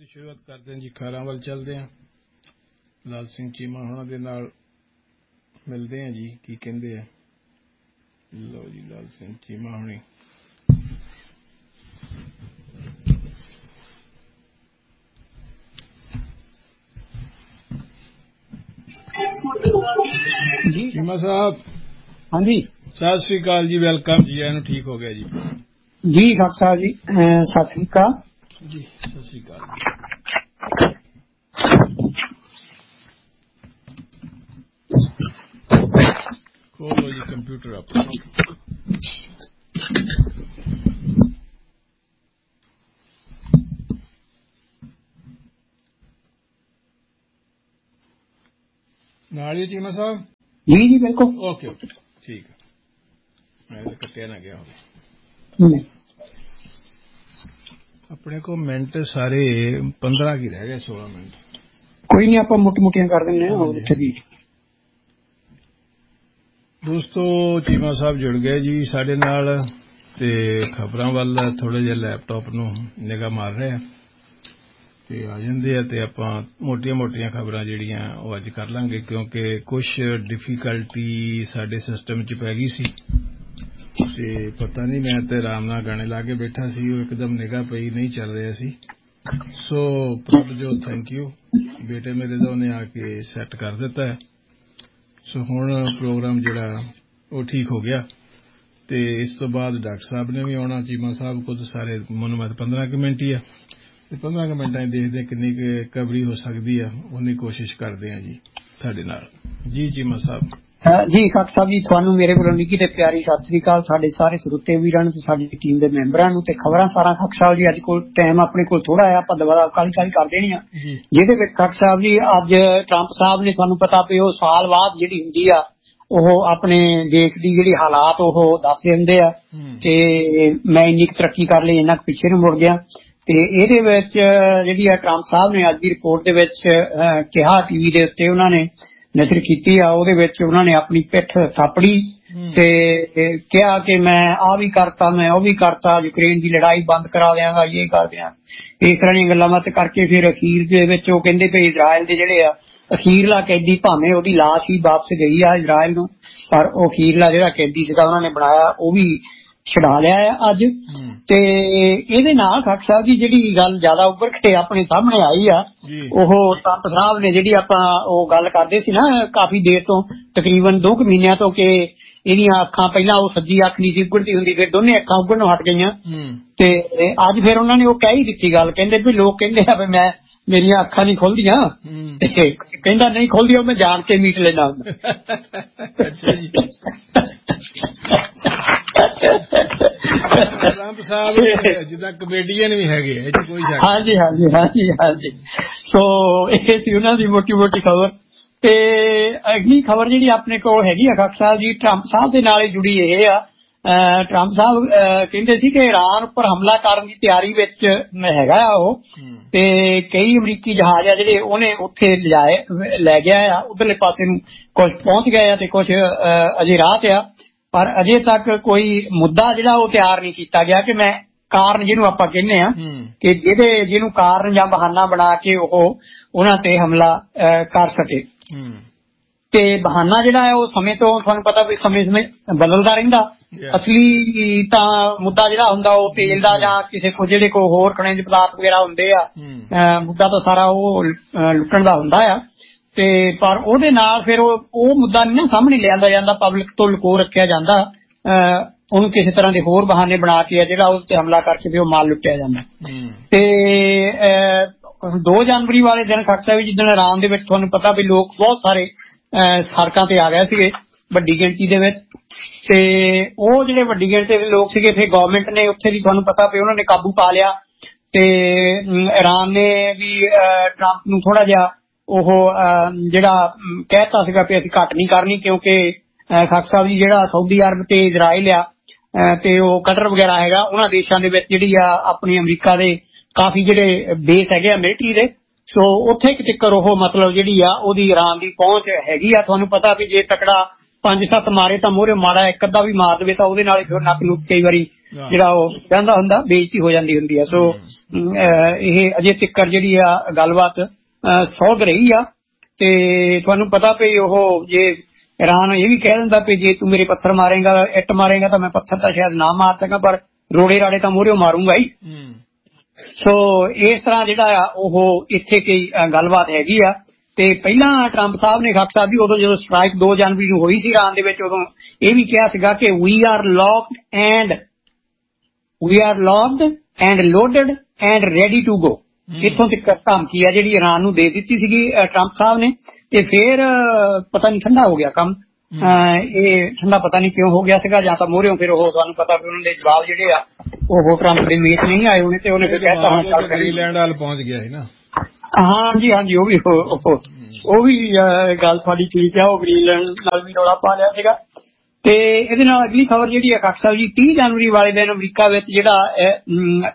ਸ਼ੁਰੂਆਤ ਕਰਦੇ ਹਾਂ ਜੀ। ਖਬਰਾਂ ਵੱਲ ਚੱਲਦੇ ਹਾਂ। ਲਾਲ ਸਿੰਘ ਚੀਮਾ ਹੋਣਾ ਦੇ ਨਾਲ ਮਿਲਦੇ ਹਾਂ ਜੀ, ਕੀ ਕਹਿੰਦੇ ਆ। ਲਓ ਜੀ, ਲਾਲ ਸਿੰਘ ਚੀਮਾ ਹੋਣੀ। ਜੀ ਚੀਮਾ ਸਾਹਿਬ, ਹਾਂਜੀ, ਸਤਿ ਸ੍ਰੀ ਅਕਾਲ ਜੀ। ਵੈਲਕਮ ਜੀ। ਇਹਨੂੰ ਠੀਕ ਹੋ ਗਿਆ ਜੀ। ਜੀ ਡਾਕਟਰ ਸਾਹਿਬ ਜੀ, ਸਤਿ ਸ੍ਰੀ ਅਕਾਲ ਜੀ। ਸਤਿ ਸ੍ਰੀ ਅਕਾਲ ਜੀ। ਖੋਲੋ ਜੀ ਕੰਪਿਊਟਰ ਆਪਣਾ। ਨਾਲ ਹੀ ਚੀਮਾ ਸਾਹਿਬ। ਜੀ ਜੀ ਬਿਲਕੁਲ। ਓਕੇ ਓਕੇ, ਠੀਕ ਹੈ। ਮੈਂ ਤਾਂ ਕੱਟਿਆ ਨਾ ਗਿਆ ਹੋਵੇ। ਆਪਣੇ ਕੋਲ ਮਿੰਟ ਸਾਰੇ 15 ਕੀ ਰਹਿ ਗਏ, 16 ਮਿੰਟ। ਕੋਈ ਨਹੀਂ, ਆਪਾਂ ਮੋਟੀਆਂ ਕਰ ਦਿੰਦੇ ਹਾਂ। ਹੋਰ ਇੱਥੇ ਦੋਸਤੋ, ਚੀਮਾ ਸਾਹਿਬ ਜੁੜ ਗਏ ਜੀ ਸਾਡੇ ਨਾਲ ਤੇ ਖਬਰਾਂ ਵੱਲ ਥੋੜਾ ਜਿਹਾ ਲੈਪਟਾਪ ਨੂੰ ਨਿਗਾਹ ਮਾਰ ਰਹੇ ਆ ਤੇ ਆ ਜਾਂਦੇ ਆ ਤੇ ਆਪਾਂ ਮੋਟੀਆਂ ਖਬਰਾਂ ਜਿਹੜੀਆਂ ਉਹ ਅੱਜ ਕਰ ਲਾਂਗੇ, ਕਿਉਂਕਿ ਕੁਛ ਡਿਫੀਕਲਟੀ ਸਾਡੇ ਸਿਸਟਮ 'ਚ ਪੈ ਗਈ ਸੀ ਤੇ ਪਤਾ ਨਹੀਂ, ਮੈਂ ਤੇ ਆਰਾਮ ਨਾਲ ਗਾਣੇ ਲਾ ਕੇ ਬੈਠਾ ਸੀ, ਉਹ ਇੱਕਦਮ ਨਿਗਾਹ ਪਈ, ਨਹੀਂ ਚੱਲ ਰਿਹਾ ਸੀ। ਸੋ ਪ੍ਰਭਜੋਤ, ਥੈਂਕ ਯੂ ਬੇਟੇ ਮੇਰੇ ਦਾ, ਉਹਨੇ ਆ ਕੇ ਸੈੱਟ ਕਰ ਦਿੱਤਾ ਹੈ। ਸੋ ਹੁਣ ਪ੍ਰੋਗਰਾਮ ਜਿਹੜਾ ਉਹ ਠੀਕ ਹੋ ਗਿਆ ਤੇ ਇਸ ਤੋਂ ਬਾਅਦ ਡਾਕਟਰ ਸਾਹਿਬ ਨੇ ਵੀ ਆਉਣਾ। ਚੀਮਾ ਸਾਹਿਬ ਖੁਦ ਸਾਰੇ ਮੈਨੂੰ 15 ਕੁ ਮਿੰਟ ਹੀ ਆ ਤੇ 15 ਕੁ ਮਿੰਟਾਂ 'ਚ ਦੇਖਦੇ ਕਿੰਨੀ ਕੁ ਕਵਰੀ ਹੋ ਸਕਦੀ ਆ, ਉਨੀ ਕੋਸ਼ਿਸ਼ ਕਰਦੇ ਆ ਜੀ ਤੁਹਾਡੇ ਨਾਲ। ਜੀ ਚੀਮਾ ਸਾਹਿਬ। ਜੀ ਖਾਕ ਸਾਹਿਬ ਜੀ, ਤੁਹਾਨੂੰ ਮੇਰੇ ਵੱਲੋਂ ਨਿੱਘੀ ਤੇ ਪਿਆਰੀ ਸਤਿ ਸ੍ਰੀ ਅਕਾਲ। ਸਾਡੇ ਸਾਰੇ ਸਰੋਤੇ ਵੀਰਾਂ ਨੂੰ ਤੇ ਸਾਡੀ ਟੀਮ ਦੇ ਮੈਂਬਰਾਂ ਨੂੰ ਤੇ ਖਬਰਾਂ ਸਾਰਾ ਖਾਕ ਸਾਹਿਬ ਜੀ। ਅੱਜ ਕੋਲ ਟਾਈਮ ਆਪਣੇ ਕੋਲ ਥੋੜਾ ਆ, ਆਪਾਂ ਦੁਬਾਰਾ ਕਾਲੀ ਕਰ ਦੇਣੀ ਆ, ਜਿਹਦੇ ਵਿੱਚ ਖਾਕ ਸਾਹਿਬ ਜੀ ਅੱਜ ਟਰੰਪ ਸਾਹਿਬ ਨੇ, ਤੁਹਾਨੂੰ ਪਤਾ ਵੀ ਉਹ ਸਾਲ ਬਾਅਦ ਜਿਹੜੀ ਹੁੰਦੀ ਆ ਉਹ ਆਪਣੇ ਦੇਸ਼ ਦੀ ਜਿਹੜੀ ਹਾਲਾਤ ਉਹ ਦੱਸਦੇ ਹੁੰਦੇ ਆ ਤੇ ਮੈਂ ਇੰਨੀ ਕੁ ਤਰੱਕੀ ਕਰ ਲਈ, ਇੰਨਾ ਕੁ ਪਿੱਛੇ ਨੂੰ ਮੁੜ ਗਿਆ। ਤੇ ਇਹਦੇ ਵਿੱਚ ਜਿਹੜੀ ਆ ਟਰੰਪ ਸਾਹਿਬ ਨੇ ਅੱਜ ਦੀ ਰਿਪੋਰਟ ਦੇ ਵਿੱਚ ਕਿਹਾ, ਟੀਵੀ ਦੇ ਉੱਤੇ ਉਹਨਾਂ ਨੇ ਨਸ਼ਰ ਕੀਤੀ ਆ, ਉਹਦੇ ਵਿੱਚ ਉਹਨਾਂ ਨੇ ਆਪਣੀ ਪਿੱਠ ਥਾਪੜੀ ਤੇ ਕਿਹਾ ਕਿ ਮੈਂ ਆਹ ਵੀ ਕਰਤਾ, ਮੈਂ ਉਹ ਵੀ ਕਰਤਾ, ਯੂਕਰੇਨ ਦੀ ਲੜਾਈ ਬੰਦ ਕਰਾ ਦਿਆਂਗਾ, ਇਹ ਕਰ ਦਿਆਂ, ਇਸ ਤਰ੍ਹਾਂ ਦੀਆਂ ਗੱਲਾਂ ਬਾਤਾਂ ਕਰਕੇ ਫਿਰ ਅਖੀਰ ਦੇ ਵਿੱਚ ਉਹ ਕਹਿੰਦੇ ਵੀ ਇਜ਼ਰਾਈਲ ਦੇ ਜਿਹੜੇ ਆ ਅਖੀਰਲਾ ਕੈਦੀ, ਭਾਵੇਂ ਉਹਦੀ ਲਾਸ਼ ਹੀ ਵਾਪਸ ਗਈ ਆ ਇਜ਼ਰਾਈਲ ਨੂੰ, ਪਰ ਉਹ ਅਖੀਰਲਾ ਜਿਹੜਾ ਕੈਦੀ ਸੀਗਾ ਉਹਨਾਂ ਨੇ ਬਣਾਇਆ ਉਹ ਵੀ ਛਡਾ ਲਿਆ ਆ ਅੱਜ। ਤੇ ਇਹਦੇ ਨਾਲ ਖਾਕ ਸਾਹਿਬ ਜੀ ਜਿਹੜੀ ਗੱਲ ਜ਼ਿਆਦਾ ਉੱਭਰ ਕੇ ਆਪਣੇ ਸਾਹਮਣੇ ਆਈ ਆ, ਉਹ ਟਰੰਪ ਸਾਹਿਬ ਨੇ ਜਿਹੜੀ ਆਪਾਂ ਉਹ ਗੱਲ ਕਰਦੇ ਸੀ ਨਾ ਕਾਫੀ ਦੇਰ ਤੋਂ, ਤਕਰੀਬਨ 2 ਮਹੀਨਿਆਂ ਤੋਂ, ਕਿ ਇਹਦੀਆਂ ਅੱਖਾਂ ਪਹਿਲਾਂ ਉਹ ਸੱਜੀ ਅੱਖ ਨਹੀਂ ਸੀ ਉੱਗੜਦੀ ਹੁੰਦੀ, ਫਿਰ ਦੋਨੇ ਅੱਖਾਂ ਉੱਗੜਨੋਂ ਹਟ ਗਈਆਂ ਤੇ ਅੱਜ ਫਿਰ ਉਹਨਾਂ ਨੇ ਉਹ ਕਹਿ ਹੀ ਦਿੱਤੀ ਗੱਲ, ਕਹਿੰਦੇ ਵੀ ਲੋਕ ਕਹਿੰਦੇ ਆ ਵੀ ਮੈਂ ਮੇਰੀਆਂ ਅੱਖਾਂ ਨਹੀਂ ਖੁੱਲਦੀਆਂ ਤੇ ਕਹਿੰਦਾ ਨਹੀਂ ਖੁੱਲਦੀਆਂ, ਮੈਂ ਜਾਣ ਕੇ ਮੀਟ ਲੈਣਾ ਹੁੰਦਾ। ਟਰੰਪ ਸਾਹਿਬ ਜਿੱਦਾਂ ਕਮੇਡੀਅਨ ਵੀ ਹੈਗੇ ਆ, ਕੋਈ ਸ਼ੱਕ। ਹਾਂਜੀ ਹਾਂਜੀ ਹਾਂਜੀ ਹਾਂਜੀ। ਸੋ ਇਹ ਸੀ ਉਹਨਾਂ ਦੀ ਮੋਟੀ ਖਬਰ। ਤੇ ਅਗਲੀ ਖਬਰ ਜਿਹੜੀ ਆਪਣੇ ਕੋਲ ਹੈਗੀ ਆ ਖਾਕ ਸਾਹਿਬ ਜੀ, ਟਰੰਪ ਸਾਹਿਬ ਦੇ ਨਾਲ ਜੁੜੀ ਇਹ ਆ। ਟਰੰਪ ਸਾਹਿਬ ਕਹਿੰਦੇ ਸੀ ਕਿ ਈਰਾਨ ਉੱਪਰ ਹਮਲਾ ਕਰਨ ਦੀ ਤਿਆਰੀ ਵਿੱਚ ਹੈਗਾ ਆ ਉਹ, ਤੇ ਕਈ ਅਮਰੀਕੀ ਜਹਾਜ਼ ਆ ਜਿਹੜੇ ਉਹਨੇ ਉੱਥੇ ਲੈ ਗਿਆ ਆ, ਉਧਰਲੇ ਪਾਸੇ ਨੂੰ ਕੁਝ ਪਹੁੰਚ ਗਏ ਆ ਤੇ ਕੁਝ ਅਜੇ ਰਾਹ ਤੇ ਆ, ਪਰ ਅਜੇ ਤੱਕ ਕੋਈ ਮੁੱਦਾ ਜਿਹੜਾ ਉਹ ਤਿਆਰ ਨਹੀਂ ਕੀਤਾ ਗਿਆ ਕਿ ਮੈਂ ਕਾਰਨ ਜਿਹਨੂੰ ਆਪਾਂ ਕਹਿੰਦੇ ਆ ਕਿ ਜਿਹਨੂੰ ਕਾਰਨ ਜਾਂ ਬਹਾਨਾ ਬਣਾ ਕੇ ਉਹ ਉਹਨਾਂ ਤੇ ਹਮਲਾ ਕਰ ਸਕੇ। ਤੇ ਬਹਾਨਾ ਜਿਹੜਾ ਹੈ ਉਹ ਸਮੇਂ ਤੋਂ, ਤੁਹਾਨੂੰ ਪਤਾ ਵੀ ਸਮੇਂ ਬਦਲਦਾ ਰਹਿੰਦਾ। ਅਸਲੀ ਤਾਂ ਮੁੱਦਾ ਜਿਹੜਾ ਹੁੰਦਾ ਉਹ ਤੇਲ ਦਾ ਜਾਂ ਕਿਸੇ ਕੋ ਜਿਹੜੇ ਕੋ ਹੋਰ ਖਣਿਜ ਪਦਾਰਥ ਵਗੈਰਾ ਹੁੰਦੇ ਆ, ਮੁੱਦਾ ਤਾਂ ਸਾਰਾ ਉਹ ਲੁੱਟਣ ਦਾ ਹੁੰਦਾ ਆ। ਤੇ ਪਰ ਉਹਦੇ ਨਾਲ ਫਿਰ ਉਹ ਮੁੱਦਾ ਨਹੀਂ ਨਾ ਸਾਹਮਣੇ ਲਿਆਂਦਾ ਜਾਂਦਾ, ਪਬਲਿਕ ਤੋਂ ਲੁਕੋ ਰੱਖਿਆ ਜਾਂਦਾ, ਉਹਨੂੰ ਕਿਸੇ ਤਰ੍ਹਾਂ ਦੇ ਹੋਰ ਬਹਾਨੇ ਬਣਾ ਕੇ ਜਿਹੜਾ ਉਹ ਤੇ ਹਮਲਾ ਕਰਕੇ ਵੀ ਉਹ ਮਾਲ ਲੁੱਟਿਆ ਜਾਂਦਾ। ਤੇ 2 ਜਨਵਰੀ ਵਾਲੇ ਦਿਨ ਖਾਕ ਸਾਹਿਬ ਜਿੱਦਣ ਈਰਾਨ ਦੇ ਵਿੱਚ ਤੁਹਾਨੂੰ ਪਤਾ ਵੀ ਲੋਕ ਬਹੁਤ ਸਾਰੇ ਸੜਕਾਂ ਤੇ ਆ ਗਏ ਸੀਗੇ ਵੱਡੀ ਗਿਣਤੀ ਦੇ ਵਿੱਚ, ਤੇ ਉਹ ਜਿਹੜੇ ਵੱਡੀ ਗਿਣਤੀ ਦੇ ਲੋਕ ਸੀਗੇ ਫਿਰ ਗਵਰਨਮੈਂਟ ਨੇ ਉੱਥੇ ਵੀ ਤੁਹਾਨੂੰ ਪਤਾ ਵੀ ਉਹਨਾਂ ਨੇ ਕਾਬੂ ਪਾ ਲਿਆ ਤੇ ਈਰਾਨ ਨੇ ਵੀ ਟਰੰਪ ਨੂੰ ਥੋੜਾ ਜਿਹਾ ਉਹ ਜਿਹੜਾ ਕਹਿਤਾ ਸੀਗਾ ਵੀ ਅਸੀਂ ਘੱਟ ਨਹੀਂ ਕਰਨੀ, ਕਿਉਂਕਿ ਖਾਕ ਸਾਹਿਬ ਜੀ ਜਿਹੜਾ ਸਾਊਦੀ ਅਰਬ ਤੇ ਇਜ਼ਰਾਈਲ ਆ ਤੇ ਉਹ ਕਟਰ ਵਗੈਰਾ ਹੈਗਾ, ਉਹਨਾਂ ਦੇਸ਼ਾਂ ਦੇ ਵਿੱਚ ਜਿਹੜੀ ਆ ਆਪਣੀ ਅਮਰੀਕਾ ਦੇ ਕਾਫੀ ਜਿਹੜੇ ਬੇਸ ਹੈਗੇ ਆ ਮਿਲਟਰੀ ਦੇ, ਸੋ ਉੱਥੇ ਇੱਕ ਚੱਕਰ ਉਹ ਮਤਲਬ ਜਿਹੜੀ ਆ ਉਹਦੀ ਈਰਾਨ ਦੀ ਪਹੁੰਚ ਹੈਗੀ ਆ। ਤੁਹਾਨੂੰ ਪਤਾ ਵੀ ਜੇ ਤਕੜਾ 5-7 ਮਾਰੇ ਤਾਂ ਮੋਹਰੇ ਮਾੜਾ ਇੱਕ ਅੱਧਾ ਵੀ ਮਾਰ ਦੇਵੇ ਤਾਂ ਉਹਦੇ ਨਾਲ ਫਿਰ ਨੱਕ ਨੂੰ ਕਈ ਵਾਰੀ ਜਿਹੜਾ ਉਹ ਕਹਿੰਦਾ ਹੁੰਦਾ ਬੇਇੱਜ਼ਤੀ ਹੋ ਜਾਂਦੀ ਹੁੰਦੀ ਆ। ਸੋ ਇਹ ਅਜੇ ਤੱਕ ਜਿਹੜੀ ਆ ਗੱਲਬਾਤ ਸੌਧ ਰਹੀ ਆ। ਤੇ ਤੁਹਾਨੂੰ ਪਤਾ ਵੀ ਉਹ ਜੇ ਈਰਾਨ ਇਹ ਵੀ ਕਹਿ ਦਿੰਦਾ ਵੀ ਜੇ ਤੂੰ ਮੇਰੇ ਪੱਥਰ ਮਾਰੇਗਾ, ਇੱਟ ਮਾਰੇਗਾ ਤਾਂ ਮੈਂ ਪੱਥਰ ਤਾਂ ਸ਼ਾਇਦ ਨਾ ਮਾਰ ਸਕਾਂ, ਪਰ ਰੋੜੇ ਰਾੜੇ ਤਾਂ ਮੂਹਰੇ ਮਾਰੂੰਗਾ ਹੀ। ਸੋ ਇਸ ਤਰ੍ਹਾਂ ਜਿਹੜਾ ਆ ਉਹ ਇੱਥੇ ਕੋਈ ਗੱਲਬਾਤ ਹੈਗੀ ਆ। ਤੇ ਪਹਿਲਾਂ ਟਰੰਪ ਸਾਹਿਬ ਨੇ ਖਾਕ ਸਾਹਿਬ ਜੀ ਉਦੋਂ ਜਦੋਂ ਸਟ੍ਰਾਈਕ 2 ਜਨਵਰੀ ਨੂੰ ਹੋਈ ਸੀ ਈਰਾਨ ਦੇ ਵਿੱਚ, ਉਦੋਂ ਇਹ ਵੀ ਕਿਹਾ ਸੀਗਾ ਕਿ ਵੀ R locked and loaded and ready to go. ਇੱਥੋਂ ਤੱਕ ਧਮਕੀ ਆ ਜਿਹੜੀ ਈਰਾਨ ਨੂੰ ਦੇ ਦਿੱਤੀ ਸੀਗੀ ਟਰੰਪ ਸਾਹਿਬ ਨੇ। ਤੇ ਫਿਰ ਪਤਾ ਨਹੀਂ ਠੰਡਾ ਹੋ ਗਿਆ ਕੰਮ। ਇਹ ਠੰਡਾ ਪਤਾ ਨਹੀਂ ਕਿਉਂ ਹੋ ਗਿਆ ਸੀਗਾ, ਜਾਂ ਤਾਂ ਮੋਹਰਿਓਂ ਫਿਰ ਉਹ ਤੁਹਾਨੂੰ ਪਤਾ ਵੀ ਉਹਨਾਂ ਦੇ ਜਵਾਬ ਜਿਹੜੇ ਆ ਉਹ ਟਰੰਪ ਦੇ ਮੇਚ ਨਹੀਂ ਆਏ ਹੋਣੇ ਤੇ ਉਹਨੇ ਫਿਰ ਕਹਿਤਾ ਹੁਣ ਚੱਲ ਗ੍ਰੀਨਲੈਂਡ ਵੱਲ ਪਹੁੰਚ ਗਿਆ ਸੀ ਨਾ। ਹਾਂਜੀ ਹਾਂਜੀ, ਉਹ ਵੀ ਗੱਲ ਤੁਹਾਡੀ ਠੀਕ ਆ। ਉਹ ਗ੍ਰੀਨਲੈਂਡ ਨਾਲ ਵੀ ਰੌਲਾ ਪਾ ਲਿਆ ਸੀਗਾ। ਤੇ ਇਹਦੇ ਨਾਲ ਅਗਲੀ ਖਬਰ ਜਿਹੜੀ ਹੈ ਖਾਕ ਸਾਹਿਬ ਜੀ, 30 ਜਨਵਰੀ ਵਾਲੇ ਦਿਨ ਅਮਰੀਕਾ ਵਿੱਚ ਜਿਹੜਾ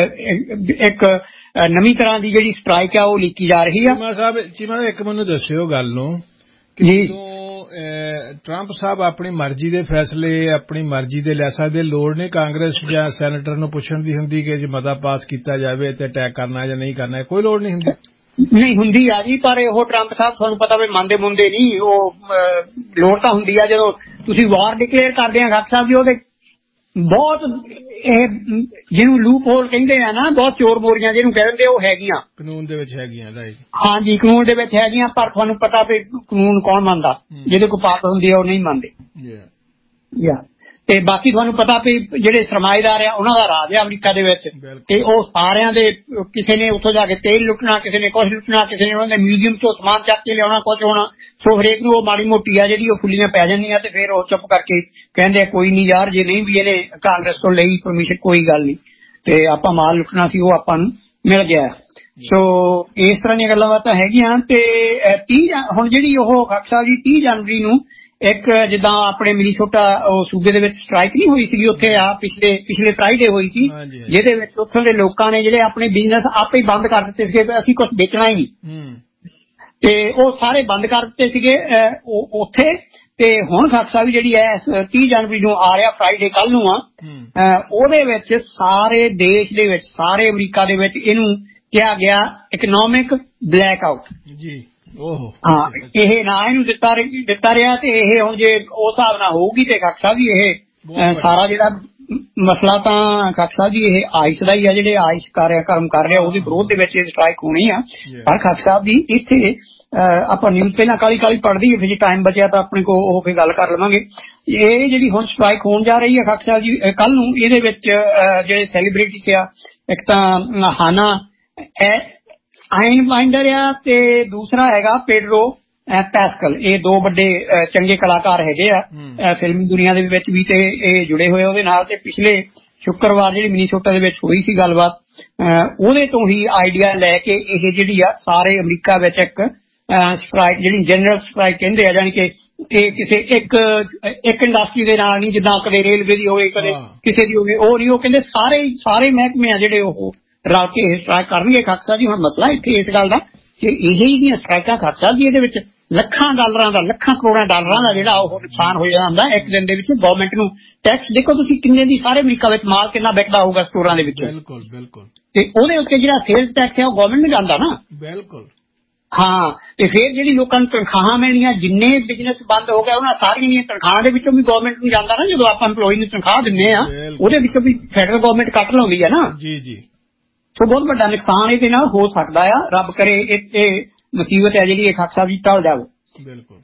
ਇੱਕ ਨਵੀਂ ਤਰ੍ਹਾਂ ਦੀ ਜਿਹੜੀ ਸਟ੍ਰਾਈਕ ਆ ਉਹ ਲੀਕੀ ਜਾ ਰਹੀ ਆ। ਚੀਮਾ ਸਾਹਿਬ ਇੱਕ ਮੈਨੂੰ ਦੱਸਿਓ ਗੱਲ ਨੂੰ ਕਿ ਜਦੋਂ ਟਰੰਪ ਸਾਹਿਬ ਆਪਣੀ ਮਰਜ਼ੀ ਦੇ ਫੈਸਲੇ ਆਪਣੀ ਮਰਜ਼ੀ ਦੇ ਲੈ ਸਕਦੇ, ਲੋੜ ਨਹੀਂ ਕਾਂਗਰਸ ਜਾਂ ਸੈਨੇਟਰ ਨੂੰ ਪੁੱਛਣ ਦੀ ਹੁੰਦੀ ਕਿ ਜੇ ਮਤਾ ਪਾਸ ਕੀਤਾ ਜਾਵੇ ਤੇ ਅਟੈਕ ਕਰਨਾ ਜਾਂ ਨਹੀਂ ਕਰਨਾ, ਕੋਈ ਲੋੜ ਨਹੀਂ ਹੁੰਦੀ। ਨਹੀਂ ਹੁੰਦੀ ਆ ਜੀ, ਪਰ ਉਹ ਟਰੰਪ ਸਾਹਿਬ ਤੁਹਾਨੂੰ ਪਤਾ ਵੀ ਮੰਨਦੇ ਮੁੰਦੇ ਨਹੀਂ। ਉਹ ਲੋੜ ਤਾਂ ਹੁੰਦੀ ਆ ਜਦੋਂ ਤੁਸੀਂ ਵਾਰ ਡਿਕਲੇਅਰ ਕਰਦੇ ਆ ਖਾਕ ਸਾਹਿਬ ਜੀ। ਉਹਦੇ ਬਹੁਤ ਇਹ ਜਿਹਨੂੰ ਲੂਪ ਹੋਲ ਕਹਿੰਦੇ ਆ ਨਾ, ਬਹੁਤ ਚੋਰ ਮੋਰੀਆਂ ਜਿਹਨੂੰ ਕਹਿ ਦਿੰਦੇ ਉਹ ਹੈਗੀਆਂ ਕਾਨੂੰਨ ਦੇ ਵਿੱਚ ਹੈਗੀਆਂ। ਹਾਂਜੀ, ਕਾਨੂੰਨ ਦੇ ਵਿੱਚ ਹੈਗੀਆਂ, ਪਰ ਤੁਹਾਨੂੰ ਪਤਾ ਵੀ ਕਾਨੂੰਨ ਕੌਣ ਮੰਨਦਾ? ਜਿਹਦੇ ਕੋਲ ਪਾਸ ਹੁੰਦੀ ਆ ਉਹ ਨਹੀਂ ਮੰਨਦੇ। ਤੇ ਬਾਕੀ ਤੁਹਾਨੂੰ ਪਤਾ ਵੀ ਜਿਹੜੇ ਸਰਮਾਏਦਾਰ ਆ ਉਹਨਾਂ ਦਾ ਰਾਜ ਆ ਅਮਰੀਕਾ ਦੇ ਵਿੱਚ। ਤੇ ਉਹ ਸਾਰਿਆਂ ਦੇ ਕਿਸੇ ਨੇ ਉੱਥੋਂ ਜਾ ਕੇ ਤੇਲ ਲੁੱਟਣਾ, ਕਿਸੇ ਨੇ ਕੁਛ ਲੁੱਟਣਾ, ਕਿਸੇ ਨੇ ਉਹਨਾਂ ਦੇ ਮਿਊਜ਼ੀਅਮ ਚੋਂ ਸਮਾਨ ਚੱਕ ਕੇ ਲਿਆਉਣਾ, ਕੁਛ ਹੋਣਾ। ਸੋ ਹਰੇਕ ਨੂੰ ਉਹ ਮਾੜੀ ਮੋਟੀ ਆ ਜਿਹੜੀ ਉਹ ਫੁੱਲੀਆਂ ਪੈ ਜਾਂਦੀਆਂ ਤੇ ਫਿਰ ਉਹ ਚੁੱਪ ਕਰਕੇ ਕਹਿੰਦੇ ਕੋਈ ਨਹੀਂ ਯਾਰ, ਜੇ ਨਹੀਂ ਵੀ ਇਹਨੇ ਕਾਂਗਰਸ ਤੋਂ ਲਈ ਪਰਮਿਸ਼ਨ ਕੋਈ ਗੱਲ ਨਹੀਂ, ਤੇ ਆਪਾਂ ਮਾਲ ਲੁੱਟਣਾ ਸੀ ਉਹ ਆਪਾਂ ਨੂੰ ਮਿਲ ਗਿਆ। ਸੋ ਇਸ ਤਰ੍ਹਾਂ ਦੀਆਂ ਗੱਲਾਂ ਬਾਤਾਂ ਹੈਗੀਆਂ। ਤੇ 30 ਹੁਣ ਜਿਹੜੀ ਉਹ ਖਾਕ ਸਾਹਿਬ ਜੀ 30 ਜਨਵਰੀ ਨੂੰ ਇੱਕ ਜਿੱਦਾਂ ਆਪਣੇ ਮਿਨੀਸੋਟਾ ਉਹ ਸੂਬੇ ਦੇ ਵਿੱਚ ਸਟ੍ਰਾਈਕ ਨਹੀਂ ਹੋਈ ਸੀਗੀ, ਉੱਥੇ ਆ ਪਿਛਲੇ ਫਰਾਈਡੇ ਹੋਈ ਸੀ, ਜਿਹਦੇ ਵਿੱਚ ਉੱਥੋਂ ਦੇ ਲੋਕਾਂ ਨੇ ਜਿਹੜੇ ਆਪਣੇ ਬਿਜ਼ਨਸ ਆਪੇ ਹੀ ਬੰਦ ਕਰ ਦਿੱਤੇ ਸੀਗੇ, ਅਸੀਂ ਕੁਝ ਵੇਚਣਾ ਹੀ ਨਹੀਂ, ਤੇ ਉਹ ਸਾਰੇ ਬੰਦ ਕਰ ਦਿੱਤੇ ਸੀਗੇ ਉੱਥੇ। ਤੇ ਹੁਣ ਖਾਕ ਸਾਹਿਬ ਜਿਹੜੀ ਹੈ 30 ਜਨਵਰੀ ਨੂੰ ਆ ਰਿਹਾ ਫਰਾਈਡੇ ਕੱਲ ਨੂੰ ਆ, ਉਹਦੇ ਵਿੱਚ ਸਾਰੇ ਦੇਸ਼ ਦੇ ਵਿੱਚ ਸਾਰੇ ਅਮਰੀਕਾ ਦੇ ਵਿੱਚ ਇਹਨੂੰ ਕਿਹਾ ਗਿਆ ਇਕਨੋਮਿਕ ਬਲੈਕ ਆਊਟ ਜੀ। ਹਾਂ, ਇਹ ਨਾ ਇਹਨੂੰ ਦਿੱਤਾ ਰਿਹਾ ਤੇ ਇਹ ਹੁਣ ਜੇ ਉਸ ਹਿਸਾਬ ਨਾਲ ਹੋਊਗੀ ਤੇ ਖਾਕ ਸਾਹਿਬ ਜੀ ਇਹ ਸਾਰਾ ਜਿਹੜਾ ਮਸਲਾ ਤਾਂ ਖਾਕ ਸਾਹਿਬ ਜੀ ਇਹ ਆਇਸ ਦਾ ਹੀ ਆ। ਜਿਹੜੇ ਆਇਸ ਕਾਰਜਕ੍ਰਮ ਕਰ ਰਿਹਾ ਉਹਦੇ ਵਿਰੋਧ ਦੇ ਵਿੱਚ ਇਹ ਸਟ੍ਰਾਈਕ ਹੋਣੀ ਆ। ਪਰ ਖਾਕ ਸਾਹਿਬ ਜੀ ਇੱਥੇ ਆਪਾਂ ਨਿਊਜ਼ ਪਹਿਲਾਂ ਕਾਲੀ ਪੜ੍ਹਦੀ ਹੈ, ਫਿਰ ਜੇ ਟਾਈਮ ਬਚਿਆ ਤਾਂ ਆਪਣੇ ਕੋਲ ਉਹ ਫਿਰ ਗੱਲ ਕਰ ਲਵਾਂਗੇ। ਇਹ ਜਿਹੜੀ ਹੁਣ ਸਟ੍ਰਾਈਕ ਹੋਣ ਜਾ ਰਹੀ ਹੈ ਖਾਕ ਸਾਹਿਬ ਜੀ ਕੱਲ ਨੂੰ, ਇਹਦੇ ਵਿੱਚ ਜਿਹੜੇ ਸੈਲੀਬ੍ਰਿਟੀਜ਼ ਆ, ਇੱਕ ਤਾਂ ਹਾਨਾ ਆਇਨਮਾਈਂਡਰ ਆ ਤੇ ਦੂਸਰਾ ਹੈਗਾ ਪੇਡਰੋ ਪੈਸਕਲ। ਇਹ 2 ਵੱਡੇ ਚੰਗੇ ਕਲਾਕਾਰ ਹੈਗੇ ਆ ਫਿਲਮੀ ਦੁਨੀਆ ਦੇ ਵਿੱਚ ਵੀ, ਤੇ ਇਹ ਜੁੜੇ ਹੋਏ ਉਹਦੇ ਨਾਲ। ਤੇ ਪਿਛਲੇ ਸ਼ੁੱਕਰਵਾਰ ਜਿਹੜੀ ਮਿਨੀਸੋਟਾ ਦੇ ਵਿੱਚ ਹੋਈ ਸੀ ਗੱਲਬਾਤ, ਉਹਦੇ ਤੋਂ ਹੀ ਆਈਡੀਆ ਲੈ ਕੇ ਇਹ ਜਿਹੜੀ ਆ ਸਾਰੇ ਅਮਰੀਕਾ ਵਿੱਚ ਇੱਕ ਸਟ੍ਰਾਈਕ ਜਿਹੜੀ ਜਨਰਲ ਸਟ੍ਰਾਈਕ ਕਹਿੰਦੇ ਆ, ਜਾਣੀ ਕਿ ਇਹ ਕਿਸੇ ਇੱਕ ਇੰਡਸਟਰੀ ਦੇ ਨਾਲ ਨਹੀਂ, ਜਿੱਦਾਂ ਕਦੇ ਰੇਲਵੇ ਦੀ ਹੋਵੇ ਕਦੇ ਕਿਸੇ ਦੀ ਹੋਵੇ, ਉਹ ਨਹੀਂ। ਉਹ ਕਹਿੰਦੇ ਸਾਰੇ ਮਹਿਕਮੇ ਆ ਜਿਹੜੇ ਉਹ ਰਲ ਕੇ ਇਹ ਸਟ੍ਰਾਈਕ ਕਰਨਗੇ ਖਾਕ ਸਾਹਿਬ ਜੀ। ਹੁਣ ਮਸਲਾ ਇੱਥੇ ਇਸ ਗੱਲ ਦਾ ਕਿ ਇਹ ਜਿਹੜੀਆਂ ਸਟ੍ਰਾਈਕਾਂ ਖਾਕ ਸਾਹਿਬ ਜੀ ਇਹਦੇ ਵਿੱਚ ਲੱਖਾਂ ਕਰੋੜਾਂ ਡਾਲਰਾਂ ਦਾ ਜਿਹੜਾ ਉਹ ਨੁਕਸਾਨ ਹੋ ਜਾਂਦਾ ਇੱਕ ਦਿਨ ਦੇ ਵਿੱਚ ਗਵਰਨਮੈਂਟ ਨੂੰ। ਟੈਕਸ ਦੇਖੋ ਤੁਸੀਂ ਕਿੰਨੇ ਦੀ ਸਾਰੇ ਅਮਰੀਕਾ ਵਿੱਚ ਮਾਲ ਕਿੰਨਾ ਵਿਕਦਾ ਹੋਊਗਾ ਸਟੋਰਾਂ ਦੇ ਵਿੱਚ। ਬਿਲਕੁਲ। ਤੇ ਉਹਦੇ ਉੱਤੇ ਜਿਹੜਾ ਸੇਲਸ ਟੈਕਸ ਹੈ ਉਹ ਗਵਰਨਮੈਂਟ ਨੂੰ ਜਾਂਦਾ ਨਾ। ਬਿਲਕੁਲ। ਹਾਂ, ਤੇ ਫਿਰ ਜਿਹੜੀ ਲੋਕਾਂ ਨੂੰ ਤਨਖਾਹਾਂ ਮਿਲਣੀਆਂ, ਜਿੰਨੇ ਬਿਜ਼ਨਸ ਬੰਦ ਹੋ ਗਏ ਉਹਨਾਂ ਸਾਰੀਆਂ ਦੀਆਂ ਤਨਖਾਹਾਂ ਦੇ ਵਿੱਚੋਂ ਵੀ ਗਵਰਨਮੈਂਟ ਨੂੰ ਜਾਂਦਾ ਨਾ। ਜਦੋਂ ਆਪਾਂ EMPLOYE ਨੂੰ ਤਨਖਾਹ ਦਿੰਦੇ ਆ ਉਹਦੇ ਵਿੱਚੋਂ ਵੀ ਫੈਡਰਲ ਗਵਰਨਮੈਂਟ ਕੱਟ ਲਾਉਂਦੀ ਹੈ ਨਾ। ਜੀ। ਸੋ ਬਹੁਤ ਵੱਡਾ ਨੁਕਸਾਨ ਇਹਦੇ ਨਾਲ ਹੋ ਸਕਦਾ ਆ। ਰੱਬ ਕਰੇ ਇਹ ਮੁਸੀਬਤ ਹੈ ਜਿਹੜੀ ਇਹ ਖਾਕ ਸਾਹਿਬ ਜੀ ਟਲ ਜਾਵੇ। ਬਿਲਕੁਲ।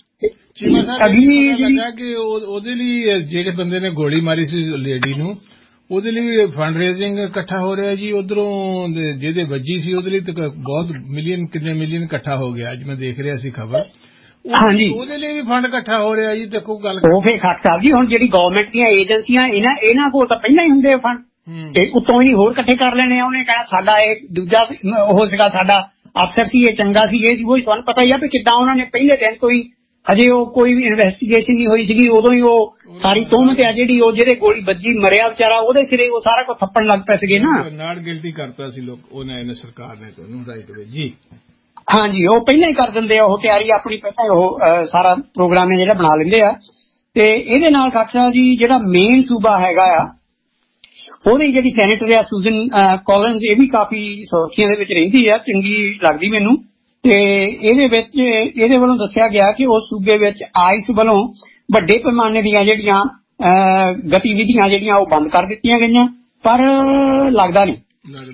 ਲੱਗਾ ਕਿ ਉਹਦੇ ਲਈ ਜਿਹੜੇ ਬੰਦੇ ਨੇ ਗੋਲੀ ਮਾਰੀ ਸੀ ਲੇਡੀ ਨੂੰ, ਉਹਦੇ ਲਈ ਫੰਡ ਰੇਜ਼ਿੰਗ ਇਕੱਠਾ ਹੋ ਰਿਹਾ ਜੀ। ਉਧਰੋਂ ਜਿਹਦੇ ਵੱਜੀ ਸੀ ਉਹਦੇ ਲਈ ਬਹੁਤ ਕਿੰਨੇ ਮਿਲੀਅਨ ਇਕੱਠਾ ਹੋ ਗਿਆ। ਅੱਜ ਮੈਂ ਦੇਖ ਰਿਹਾ ਸੀ ਖਬਰ। ਹਾਂਜੀ, ਉਹਦੇ ਲਈ ਵੀ ਫੰਡ ਇਕੱਠਾ ਹੋ ਰਿਹਾ ਜੀ। ਦੇਖੋ ਗੱਲ ਉਹ ਫੇਰ ਖਾਕ ਸਾਹਿਬ ਜੀ ਹੁਣ ਜਿਹੜੀ ਗਵਰਨਮੈਂਟ ਦੀਆਂ ਏਜੰਸੀਆਂ ਇਹਨਾਂ ਕੋਲ ਤਾਂ ਪਹਿਲਾਂ ਹੀ ਹੁੰਦੇ ਫੰਡ, ਤੇ ਉੱਤੋਂ ਹੀ ਹੋਰ ਇਕੱਠੇ ਕਰ ਲੈਣੇ ਆ। ਉਹਨੇ ਕਹਿਣਾ ਸਾਡਾ ਇਹ ਦੂਜਾ ਉਹ ਸੀਗਾ, ਸਾਡਾ ਅਫਸਰ ਸੀ, ਇਹ ਚੰਗਾ ਸੀ, ਇਹ ਸੀ ਉਹ। ਤੁਹਾਨੂੰ ਪਤਾ ਹੀ ਆ ਵੀ ਕਿੱਦਾਂ ਉਹਨਾਂ ਨੇ ਪਹਿਲੇ ਦਿਨ ਹਜੇ ਉਹ ਕੋਈ ਵੀ ਇਨਵੈਸਟੀਗੇਸ਼ਨ ਨਹੀਂ ਹੋਈ ਸੀਗੀ, ਉਦੋਂ ਹੀ ਉਹ ਸਾਰੀ ਤੋਹਮਤ ਆ ਜਿਹੜੀ ਉਹ ਜਿਹੜੇ ਗੋਲੀ ਵੱਜੀ ਮਰਿਆ ਵਿਚਾਰਾ ਉਹਦੇ ਸਿਰੇ ਉਹ ਸਾਰਾ ਕੁਝ ਥੱਪਣ ਲੱਗ ਪਏ ਸੀਗੇ ਨਾ। ਨਾਟ ਗਿਲਟੀ ਕਰਤਾ ਸੀ ਲੋਕ ਉਹਨੇ ਸਰਕਾਰ ਨੇ ਤੁਹਾਨੂੰ ਰਾਈਟ ਵੇ ਜੀ। ਹਾਂਜੀ, ਉਹ ਪਹਿਲਾਂ ਹੀ ਕਰ ਦਿੰਦੇ ਆ, ਉਹ ਤਿਆਰੀ ਆਪਣੀ ਪਹਿਲਾਂ ਉਹ ਸਾਰਾ ਪ੍ਰੋਗਰਾਮ ਜਿਹੜਾ ਬਣਾ ਲੈਂਦੇ ਆ। ਤੇ ਇਹਦੇ ਨਾਲ ਖਾਕ ਸਾਹਿਬ ਜੀ ਜਿਹੜਾ ਮੇਨ ਸੂਬਾ ਹੈਗਾ ਆ ਉਹਦੀ ਜਿਹੜੀ ਸੈਨੇਟਰ ਆ ਸੂਜ਼ਨ ਕੋਲਿਨਜ਼, ਇਹ ਵੀ ਕਾਫੀ ਸੁਰਖੀਆਂ ਦੇ ਵਿੱਚ ਰਹਿੰਦੀ ਆ, ਚੰਗੀ ਲੱਗਦੀ ਮੈਨੂੰ। ਤੇ ਇਹਦੇ ਵੱਲੋਂ ਦੱਸਿਆ ਗਿਆ ਕਿ ਉਸ ਸੂਬੇ ਵਿੱਚ ਆਈਸ ਵੱਲੋਂ ਵੱਡੇ ਪੈਮਾਨੇ ਦੀਆਂ ਜਿਹੜੀਆਂ ਗਤੀਵਿਧੀਆਂ ਜਿਹੜੀਆਂ ਉਹ ਬੰਦ ਕਰ ਦਿੱਤੀਆਂ ਗਈਆਂ, ਪਰ ਲੱਗਦਾ ਨਹੀਂ।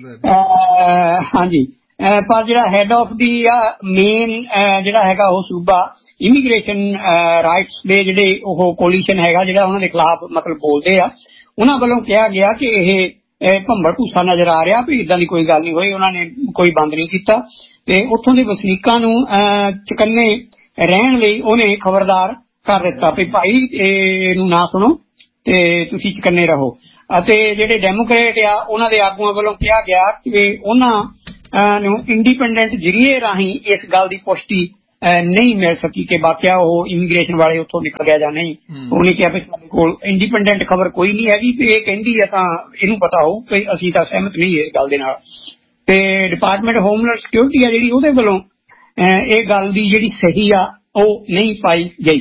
ਹਾਂਜੀ, ਪਰ ਜਿਹੜਾ ਹੈਡ ਆਫ ਦੀ ਮੇਨ ਜਿਹੜਾ ਹੈਗਾ ਉਹ ਸੂਬਾ ਇਮੀਗ੍ਰੇਸ਼ਨ ਰਾਈਟਸ ਦੇ ਜਿਹੜੇ ਉਹ ਕੋਲੀਸ਼ਨ ਹੈਗਾ ਜਿਹੜਾ ਉਹਨਾਂ ਦੇ ਖਿਲਾਫ ਮਤਲਬ ਬੋਲਦੇ ਆ, ਉਹਨਾਂ ਵੱਲੋਂ ਕਿਹਾ ਗਿਆ ਕਿ ਇਹ ਭੰਬਲ ਭੂਸਾ ਨਜ਼ਰ ਆ ਰਿਹਾ ਵੀ ਇਦਾਂ ਦੀ ਕੋਈ ਗੱਲ ਨਹੀਂ ਹੋਈ, ਉਹਨਾਂ ਨੇ ਕੋਈ ਬੰਦ ਨਹੀਂ ਕੀਤਾ। ਤੇ ਉੱਥੋਂ ਦੇ ਵਸਨੀਕਾਂ ਨੂੰ ਚੁਕੰਨੇ ਰਹਿਣ ਲਈ ਉਹਨੇ ਖਬਰਦਾਰ ਕਰ ਦਿੱਤਾ ਵੀ ਭਾਈ ਇਹਨੂੰ ਨਾ ਸੁਣੋ ਤੇ ਤੁਸੀਂ ਚੁਕੰਨੇ ਰਹੋ। ਅਤੇ ਜਿਹੜੇ ਡੈਮੋਕ੍ਰੇਟ ਆ ਉਹਨਾਂ ਦੇ ਆਗੂਆਂ ਵੱਲੋਂ ਕਿਹਾ ਗਿਆ ਕਿ ਉਹਨਾਂ ਨੂੰ ਇੰਡੀਪੈਂਡੈਂਟ ਜ਼ਰੀਏ ਰਾਹੀਂ ਇਸ ਗੱਲ ਦੀ ਪੁਸ਼ਟੀ ਨਹੀਂ ਮਿਲ ਸਕੀ ਕਿ ਵਾਕਿਆ ਉਹ ਇਮੀਗ੍ਰੇਸ਼ਨ ਵਾਲੇ ਉੱਥੋਂ ਨਿਕਲ ਗਿਆ ਜਾਂ ਨਹੀਂ। ਉਹਨੇ ਕਿਹਾ ਵੀ ਸਾਡੇ ਕੋਲ ਇੰਡੀਪੈਂਡੈਂਟ ਖਬਰ ਕੋਈ ਨਹੀਂ ਹੈਗੀ, ਤੇ ਇਹ ਕਹਿੰਦੀ ਆ ਤਾਂ ਇਹਨੂੰ ਪਤਾ ਹੋਊ ਕਿ ਅਸੀਂ ਤਾਂ ਸਹਿਮਤ ਨਹੀਂ ਇਸ ਗੱਲ ਦੇ ਨਾਲ। ਤੇ ਡਿਪਾਰਟਮੈਂਟ ਹੋਮਲੈਂਡ ਸਿਕਿਉਰਿਟੀ ਆ ਜਿਹੜੀ, ਉਹਦੇ ਵੱਲੋਂ ਇਹ ਗੱਲ ਦੀ ਜਿਹੜੀ ਸਹੀ ਆ ਉਹ ਨਹੀਂ ਪਾਈ ਗਈ।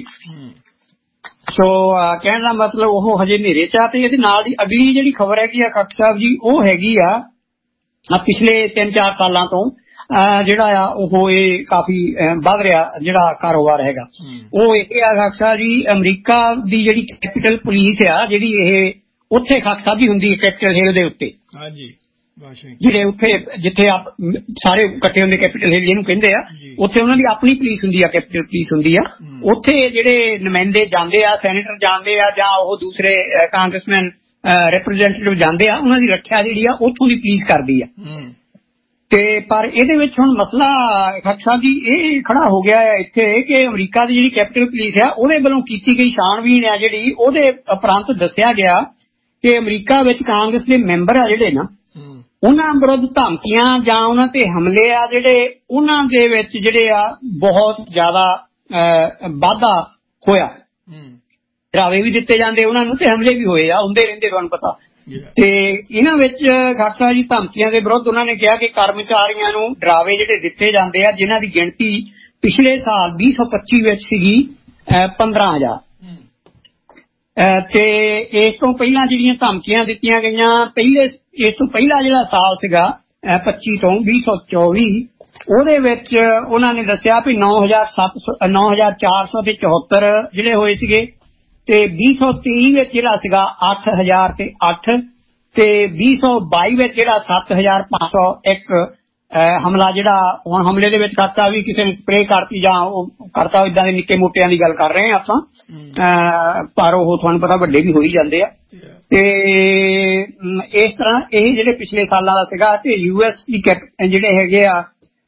ਸੋ ਕਹਿਣ ਦਾ ਮਤਲਬ ਉਹ ਹਜੇ ਹਨੇਰੇ ਚ ਆ। ਤੇ ਇਹਦੇ ਨਾਲ ਦੀ ਅਗਲੀ ਜਿਹੜੀ ਖਬਰ ਹੈਗੀ ਆ ਖੱਟ ਸਾਹਿਬ ਜੀ, ਉਹ ਹੈਗੀ ਆ ਪਿਛਲੇ 3-4 ਸਾਲਾਂ ਤੋਂ ਜਿਹੜਾ ਆ ਉਹ ਇਹ ਕਾਫੀ ਵੱਧ ਰਿਹਾ ਜਿਹੜਾ ਕਾਰੋਬਾਰ ਹੈਗਾ, ਉਹ ਇਹ ਆ ਖੱਟ ਸਾਹਿਬ ਜੀ, ਅਮਰੀਕਾ ਦੀ ਜਿਹੜੀ ਕੈਪੀਟਲ ਪੁਲਿਸ ਆ ਜਿਹੜੀ ਇਹ ਉੱਥੇ ਖੱਟ ਸਾਹਿਬ ਜੀ ਹੁੰਦੀ ਹੈ ਕੈਪੀਟਲ ਹਿੱਲ ਦੇ ਉੱਤੇ। ਹਾਂਜੀ, ਜਿਹੜੇ ਉੱਥੇ ਜਿੱਥੇ ਆਪ ਸਾਰੇ ਇਕੱਠੇ ਹੁੰਦੇ ਕੈਪੀਟਲ ਹਿੱਲ ਜਿਹਨੂੰ ਕਹਿੰਦੇ ਆ, ਉੱਥੇ ਉਹਨਾਂ ਦੀ ਆਪਣੀ ਪੁਲਿਸ ਹੁੰਦੀ ਆ, ਕੈਪੀਟਲ ਪੁਲਿਸ ਹੁੰਦੀ ਆ। ਉੱਥੇ ਜਿਹੜੇ ਨੁਮਾਇੰਦੇ ਜਾਂਦੇ ਆ, ਸੈਨੇਟਰ ਜਾਂਦੇ ਆ, ਜਾਂ ਉਹ ਦੂਸਰੇ ਕਾਂਗਰਸਮੈਨ ਰਿਪਰੈਜ਼ੈਂਟੇਟਿਵ ਜਾਂਦੇ ਆ, ਉਹਨਾਂ ਦੀ ਰੱਖਿਆ ਜਿਹੜੀ ਆ ਉੱਥੋਂ ਦੀ ਪੁਲਿਸ ਕਰਦੀ ਆ। ਤੇ ਪਰ ਇਹਦੇ ਵਿੱਚ ਹੁਣ ਮਸਲਾ ਖੱਟ ਸਾਹਿਬ ਜੀ ਇਹ ਖੜਾ ਹੋ ਗਿਆ ਹੈ ਇੱਥੇ ਕਿ ਅਮਰੀਕਾ ਦੀ ਜਿਹੜੀ ਕੈਪੀਟਲ ਪੁਲਿਸ ਆ ਉਹਦੇ ਵੱਲੋਂ ਕੀਤੀ ਗਈ ਛਾਣਬੀਣ ਆ ਜਿਹੜੀ, ਉਹਦੇ ਉਪਰੰਤ ਦੱਸਿਆ ਗਿਆ ਕਿ ਅਮਰੀਕਾ ਵਿੱਚ ਕਾਂਗਰਸ ਦੇ ਮੈਂਬਰ ਆ ਜਿਹੜੇ ਨਾ, ਉਹਨਾਂ ਵਿਰੁੱਧ ਧਮਕੀਆਂ ਜਾਂ ਉਹਨਾਂ ਤੇ ਹਮਲੇ ਆ ਜਿਹੜੇ, ਉਹਨਾਂ ਦੇ ਵਿੱਚ ਜਿਹੜੇ ਆ ਬਹੁਤ ਜ਼ਿਆਦਾ ਵਾਧਾ ਹੋਇਆ। ਡਰਾਵੇ ਵੀ ਦਿੱਤੇ ਜਾਂਦੇ ਉਹਨਾਂ ਨੂੰ ਤੇ ਹਮਲੇ ਵੀ ਹੋਏ ਆ, ਹੁੰਦੇ ਰਹਿੰਦੇ ਤੁਹਾਨੂੰ ਪਤਾ। ਤੇ ਇਹਨਾਂ ਵਿੱਚ ਖਾਸਾ ਜੀ ਧਮਕੀਆਂ ਦੇ ਵਿਰੁੱਧ ਉਹਨਾਂ ਨੇ ਕਿਹਾ ਕਿ ਕਰਮਚਾਰੀਆਂ ਨੂੰ ਡਰਾਵੇ ਜਿਹੜੇ ਦਿੱਤੇ ਜਾਂਦੇ ਆ, ਜਿਨ੍ਹਾਂ ਦੀ ਗਿਣਤੀ ਪਿਛਲੇ ਸਾਲ 2025 ਵਿੱਚ ਸੀਗੀ 15,000। ਤੇ ਇਸ ਤੋਂ ਪਹਿਲਾਂ ਜਿਹੜੀਆਂ ਧਮਕੀਆਂ ਦਿੱਤੀਆਂ ਗਈਆਂ ਇਸ ਤੋਂ ਪਹਿਲਾਂ ਜਿਹੜਾ ਸਾਲ ਸੀਗਾ 25 ਤੋਂ 2024, ਉਹਦੇ ਵਿੱਚ ਉਹਨਾਂ ਨੇ ਦੱਸਿਆ ਵੀ 9,474 ਜਿਹੜੇ ਹੋਏ ਸੀਗੇ, ਤੇ 2023 ਵਿੱਚ ਜਿਹੜਾ ਸੀਗਾ 8,000 ਤੇ 8, ਤੇ 2022 ਵਿੱਚ ਜਿਹੜਾ 7,501 ਹਮਲਾ ਜਿਹੜਾ ਹੁਣ ਹਮਲੇ ਦੇ ਵਿੱਚ ਖਾਸਾ ਵੀ ਕਿਸੇ ਨੇ ਸਪਰੇਅ ਕਰਤੀ ਜਾਂ ਉਹ ਕਰਤਾ, ਇਦਾਂ ਦੇ ਨਿੱਕੇ ਮੋਟਿਆਂ ਦੀ ਗੱਲ ਕਰ ਰਹੇ ਹਾਂ ਆਪਾਂ, ਪਰ ਉਹ ਤੁਹਾਨੂੰ ਪਤਾ ਵੱਡੇ ਵੀ ਹੋ ਹੀ ਜਾਂਦੇ ਆ। ਤੇ ਇਸ ਤਰ੍ਹਾਂ ਇਹ ਜਿਹੜੇ ਪਿਛਲੇ ਸਾਲਾਂ ਦਾ ਸੀਗਾ। ਤੇ US ਦੀ ਜਿਹੜੇ ਹੈਗੇ ਆ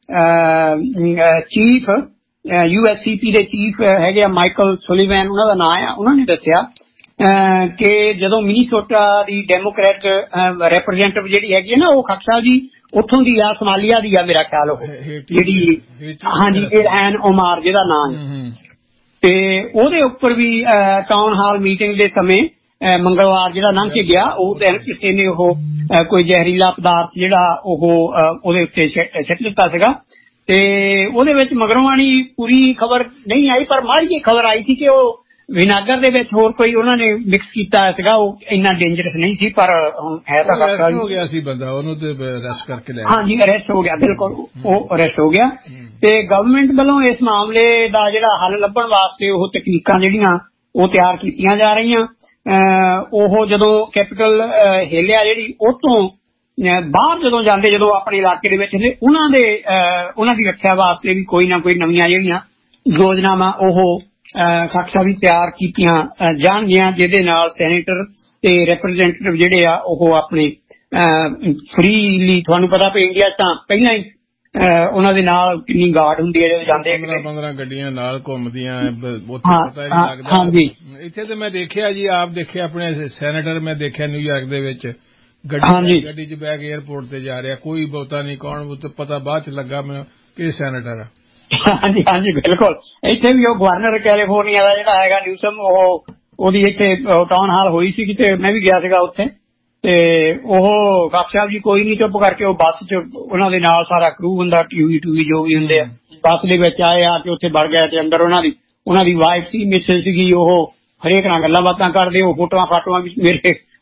ਚੀਫ USCP ਦੇ ਚੀਫ ਹੈਗੇ ਆ ਮਾਈਕਲ ਸੁਲੀਵੈਨ, ਉਹਨਾਂ ਦਾ ਨਾਂ ਆ, ਉਹਨਾਂ ਨੇ ਦੱਸਿਆ ਕਿ ਜਦੋਂ ਮਿਨੀਸੋਟਾ ਦੀ ਡੈਮੋਕ੍ਰੈਟ ਰਿਪਰੈਜ਼ੈਂਟੇਟਿਵ ਜਿਹੜੀ ਹੈਗੀ ਹੈ ਨਾ, ਉਹ ਖੱਟ ਸਾਹਿਬ ਜੀ ਉੱਥੋਂ ਦੀ ਆ, ਸਮਾਲੀਆ ਦੀ ਆ ਮੇਰਾ ਖਿਆਲ, ਉਹ ਜਿਹੜੀ ਹਾਂਜੀ ਇਲਹਾਨ ਉਮਾਰ ਜਿਹਦਾ ਨਾਂ ਹੈ। ਤੇ ਉਹਦੇ ਉੱਪਰ ਵੀ ਟਾਊਨ ਹਾਲ ਮੀਟਿੰਗ ਦੇ ਸਮੇਂ ਮੰਗਲਵਾਰ ਜਿਹੜਾ ਲੰਘ ਕੇ ਗਿਆ, ਉਹ ਦਿਨ ਕਿਸੇ ਨੇ ਉਹ ਕੋਈ ਜ਼ਹਿਰੀਲਾ ਪਦਾਰਥ ਜਿਹੜਾ ਉਹ ਉਹਦੇ ਉੱਤੇ ਸਿੱਟ ਦਿੱਤਾ ਸੀਗਾ। ਤੇ ਉਹਦੇ ਵਿੱਚ ਮਗਰੋਂ ਪੂਰੀ ਖਬਰ ਨਹੀਂ ਆਈ, ਪਰ ਮਾੜੀ ਜਿਹੀ ਖਬਰ ਆਈ ਸੀ ਕਿ ਉਹ ਵਿਨਾਗਰ ਦੇ ਵਿੱਚ ਹੋਰ ਕੋਈ ਉਹਨਾਂ ਨੇ ਮਿਕਸ ਕੀਤਾ ਸੀਗਾ, ਉਹ ਇੰਨਾ ਡੇਂਜਰਸ ਨਹੀਂ ਸੀ, ਪਰ ਹੁਣ ਹੈ ਤਾਂ ਹੋ ਗਿਆ ਸੀ ਬੰਦਾ, ਉਹਨੂੰ ਤੇ ਅਰੈਸਟ ਕਰਕੇ ਲੈ, ਹਾਂਜੀ ਅਰੈਸਟ ਹੋ ਗਿਆ, ਬਿਲਕੁਲ ਉਹ ਅਰੈਸਟ ਹੋ ਗਿਆ। ਤੇ ਗਵਰਨਮੈਂਟ ਵੱਲੋਂ ਇਸ ਮਾਮਲੇ ਦਾ ਜਿਹੜਾ ਹੱਲ ਲੱਭਣ ਵਾਸਤੇ ਉਹ ਤਕਨੀਕਾਂ ਜਿਹੜੀਆਂ ਉਹ ਤਿਆਰ ਕੀਤੀਆਂ ਜਾ ਰਹੀਆਂ। ਉਹ ਜਦੋਂ ਕੈਪੀਟਲ ਹਿੱਲਿਆ ਜਿਹੜੀ, ਉਹ ਤੋਂ ਬਾਹਰ ਜਦੋਂ ਜਾਂਦੇ, ਜਦੋਂ ਆਪਣੇ ਇਲਾਕੇ ਦੇ ਵਿੱਚ ਨੇ, ਉਹਨਾਂ ਦੀ ਰੱਖਿਆ ਵਾਸਤੇ ਵੀ ਕੋਈ ਨਾ ਕੋਈ ਨਵੀਆਂ ਜਿਹੜੀਆਂ ਯੋਜਨਾਵਾਂ ਉਹ ਖਾਕਸਾ ਵੀ ਤਿਆਰ ਕੀਤੀਆਂ ਜਾਣਗੀਆਂ, ਜਿਹਦੇ ਨਾਲ ਸੈਨੇਟਰ ਤੇ ਰਿਪਰੈਜ਼ੈਂਟੇਟਿਵ ਜਿਹੜੇ ਆ ਉਹ ਆਪਣੇ ਫ੍ਰੀਲੀ, ਤੁਹਾਨੂੰ ਪਤਾ ਵੀ ਇੰਡੀਆ ਤਾਂ ਪਹਿਲਾਂ ਹੀ ਉਹਨਾਂ ਦੇ ਨਾਲ ਕਿੰਨੀ ਗਾਰਡ ਹੁੰਦੀ ਹੈ ਜਦੋਂ ਜਾਂਦੇ, 15 ਗੱਡੀਆਂ ਨਾਲ ਘੁੰਮਦੀਆਂ, ਉੱਥੇ ਪਤਾ ਨਹੀਂ ਲੱਗਦਾ। ਹਾਂਜੀ, ਇੱਥੇ ਤੇ ਮੈਂ ਦੇਖਿਆ ਜੀ, ਆਪ ਦੇਖਿਆ ਆਪਣੇ ਸੈਨੇਟਰ, ਮੈਂ ਦੇਖਿਆ ਨਿਊਯਾਰਕ ਦੇ ਵਿੱਚ ਗੱਡੀ 'ਚ ਬੈਗ 에ਅਰਪੋਰਟ ਤੇ ਜਾ ਰਿਹਾ, ਕੋਈ ਬਹੁਤਾ ਨਹੀਂ ਕੌਣ, ਪਤਾ ਬਾਅਦ 'ਚ ਲੱਗਾ ਮੈਨੂੰ ਕਿ ਸੈਨੇਟਰ ਆ। ਹਾਂਜੀ ਹਾਂਜੀ ਬਿਲਕੁਲ। ਇੱਥੇ ਵੀ ਉਹ ਗਵਰਨਰ ਕੈਲੀਫੋਰਨੀਆ ਦਾ ਜਿਹੜਾ ਹੈਗਾ ਨਿਊਸਮ, ਉਹਦੀ ਇੱਥੇ ਟਾਊਨ ਹਾਲ ਹੋਈ ਸੀ ਤੇ ਮੈਂ ਵੀ ਗਿਆ ਸੀਗਾ ਉੱਥੇ। ਤੇ ਉਹ ਖਾਪ ਸਾਹਿਬ ਜੀ ਕੋਈ ਨਹੀਂ, ਚੁੱਪ ਕਰਕੇ ਉਹ ਬੱਸ 'ਚ ਉਹਨਾਂ ਦੇ ਨਾਲ ਸਾਰਾ ਕਰੂ ਹੁੰਦਾ, ਟੀਵੀ ਜੋ ਵੀ ਹੁੰਦੇ ਆ, ਬੱਸ ਦੇ ਵਿੱਚ ਆਏ ਆ ਕੇ ਉੱਥੇ ਵੜ ਗਏ। ਤੇ ਅੰਦਰ ਉਹਨਾਂ ਦੀ ਵਾਈਫ ਸੀ, ਮਿਸਿਸ ਸੀਗੀ, ਉਹ ਹਰੇਕ ਨਾਲ ਗੱਲਾਂ ਬਾਤਾਂ ਕਰਦੇ, ਉਹ ਫੋਟੋਆਂ ਵੀ ਮੇਰੇ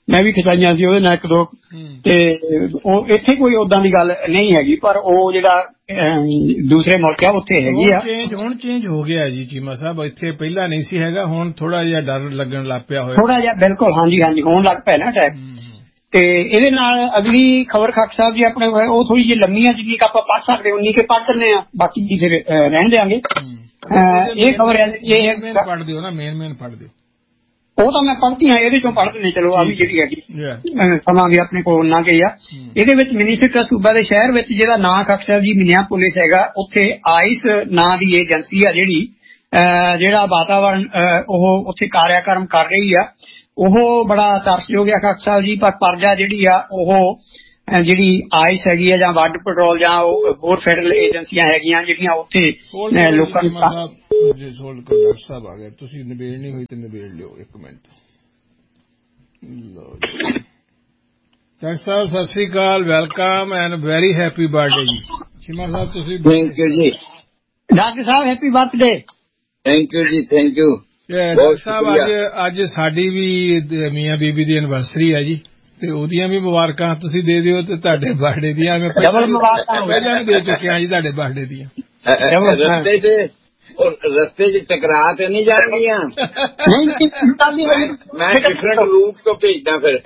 ਮੈਂ ਵੀ ਖਿਚਾਈਆਂ ਸੀ ਉਹਦੇ ਨਾਲ ਇੱਕ ਦੋ, ਤੇ ਉਹ ਇੱਥੇ ਕੋਈ ਉਦਾਂ ਦੀ ਗੱਲ ਨਹੀਂ ਹੈਗੀ, ਪਰ ਉਹ ਜਿਹੜਾ ਦੂਸਰੇ ਮੁਲਕ ਆ ਉੱਥੇ ਹੈਗੀ ਆ। ਹੁਣ ਚੇਂਜ ਹੋ ਗਿਆ ਜੀ ਚੀਮਾ ਸਾਹਿਬ, ਇੱਥੇ ਪਹਿਲਾਂ ਨਹੀਂ ਸੀ ਹੈਗਾ, ਹੁਣ ਥੋੜਾ ਜਿਹਾ ਡਰ ਲੱਗਣ ਲੱਗ ਪਿਆ ਹੋਇਆ ਥੋੜਾ ਜਿਹਾ। ਬਿਲਕੁਲ, ਹਾਂਜੀ ਹਾਂਜੀ, ਹੋਣ ਲੱਗ ਪਿਆ ਨਾ ਅਟੈਕ। ਤੇ ਇਹਦੇ ਨਾਲ ਅਗਲੀ ਖਬਰ ਖਾਕ ਸਾਹਿਬ ਜੀ ਆਪਣੇ ਉਹ ਥੋੜੀ ਜਿਹੀ ਲੰਮੀ ਆ, ਜਿੰਨੀ ਆਪਾਂ ਪੜ੍ਹ ਸਕਦੇ ਉਨੀ ਕੇ ਪੜ੍ਹ ਦਿੰਦੇ ਆ, ਬਾਕੀ ਫਿਰ ਰਹਿਣ ਦਿਆਂਗੇ। ਇਹ ਖਬਰ ਇਹ ਪੜ੍ਹ ਦਿਓ ਨਾ, ਮੇਨ ਪੜ੍ਹ ਦਿਓ। ਉਹ ਤਾਂ ਮੈਂ ਪੜ੍ਹਦੀ ਹਾਂ, ਇਹਦੇ ਚੋਂ ਪੜ੍ਹ ਦਿੰਦੇ ਚਲੋ, ਆ ਵੀ ਜਿਹੜੀ ਹੈਗੀ ਸਮਾਂ ਵੀ ਆਪਣੇ ਕੋਲ ਨਾ ਗਈ ਆ। ਇਹਦੇ ਵਿੱਚ ਮਿਨੀਸਟਰ ਸੂਬਾ ਦੇ ਸ਼ਹਿਰ ਵਿੱਚ ਜਿਹਦਾ ਨਾਂ ਖਾਕ ਸਾਹਿਬ ਜੀ ਮਿਨੀਆਪੋਲਿਸ ਹੈਗਾ, ਉੱਥੇ ਆਈਸ ਨਾਂ ਦੀ ਏਜੰਸੀ ਆ ਜਿਹੜਾ ਵਾਤਾਵਰਨ ਉਹ ਉੱਥੇ ਕਾਰਿਆਕਰਮ ਕਰ ਰਹੀ ਆ, ਉਹ ਬੜਾ ਤਰਸਯੋਗ ਆ ਖਾਕ ਸਾਹਿਬ ਜੀ। ਪਰ ਪਰਜਾ ਜਿਹੜੀ ਆ ਉਹ ਜਿਹੜੀ ਆਈਸ ਹੈਗੀ ਆ ਜਾਂ ਵੱਡ ਪੈਟਰੋਲ ਜਾਂ ਹੋਰ ਫੈਡਰਲ ਏਜੰਸੀਆਂ ਹੈਗੀਆਂ ਜਿਹੜੀਆਂ ਉੱਥੇ ਲੋਕਾਂ ਨੂੰ। ਡਾਕਟਰ ਸਾਹਿਬ ਆ ਗਏ, ਤੁਸੀਂ ਨਿਬੇੜਨੀ ਹੋਈ ਤੇ ਨਿਬੇੜ ਲਿਓ। ਇੱਕ minute. Low doctor Sahib Sat Sri Akal, welcome and very happy birthday ਜੀ। ਚੀਮਾ ਸਾਹਿਬ ਤੁਸੀਂ। ਥੈਂਕ ਯੂ ਜੀ doctor Sahib, happy birthday. Thank you ਜੀ, ਥੈਂਕ ਯੂ ਡਾਕਟਰ ਸਾਹਿਬ। ਅੱਜ ਸਾਡੀ ਵੀ ਮੀਆਂ ਬੀਬੀ ਦੀ ਐਨਵਰਸਰੀ ਹੈ ਜੀ, ਤੇ ਉਹਦੀਆਂ ਵੀ ਮੁਬਾਰਕਾਂ ਤੁਸੀਂ ਦੇ ਦਿਓ, ਤੇ ਤੁਹਾਡੇ ਬਰਥਡੇ ਦੀਆਂ ਮੈਂ ਪਹਿਲਾਂ ਵੀ ਦੇ ਚੁੱਕਿਆ ਜੀ ਤੁਹਾਡੇ ਬਰਥਡੇ ਦੀਆਂ। ਰਸਤੇ ਚ ਟਕਰਾ ਤੇ ਨਹੀਂ ਜਾਣਗੀਆਂ? ਮੈਂ ਡਿਫਰੈਂਟ ਰੂਟ ਤੋਂ ਭੇਜਦਾ ਫਿਰ।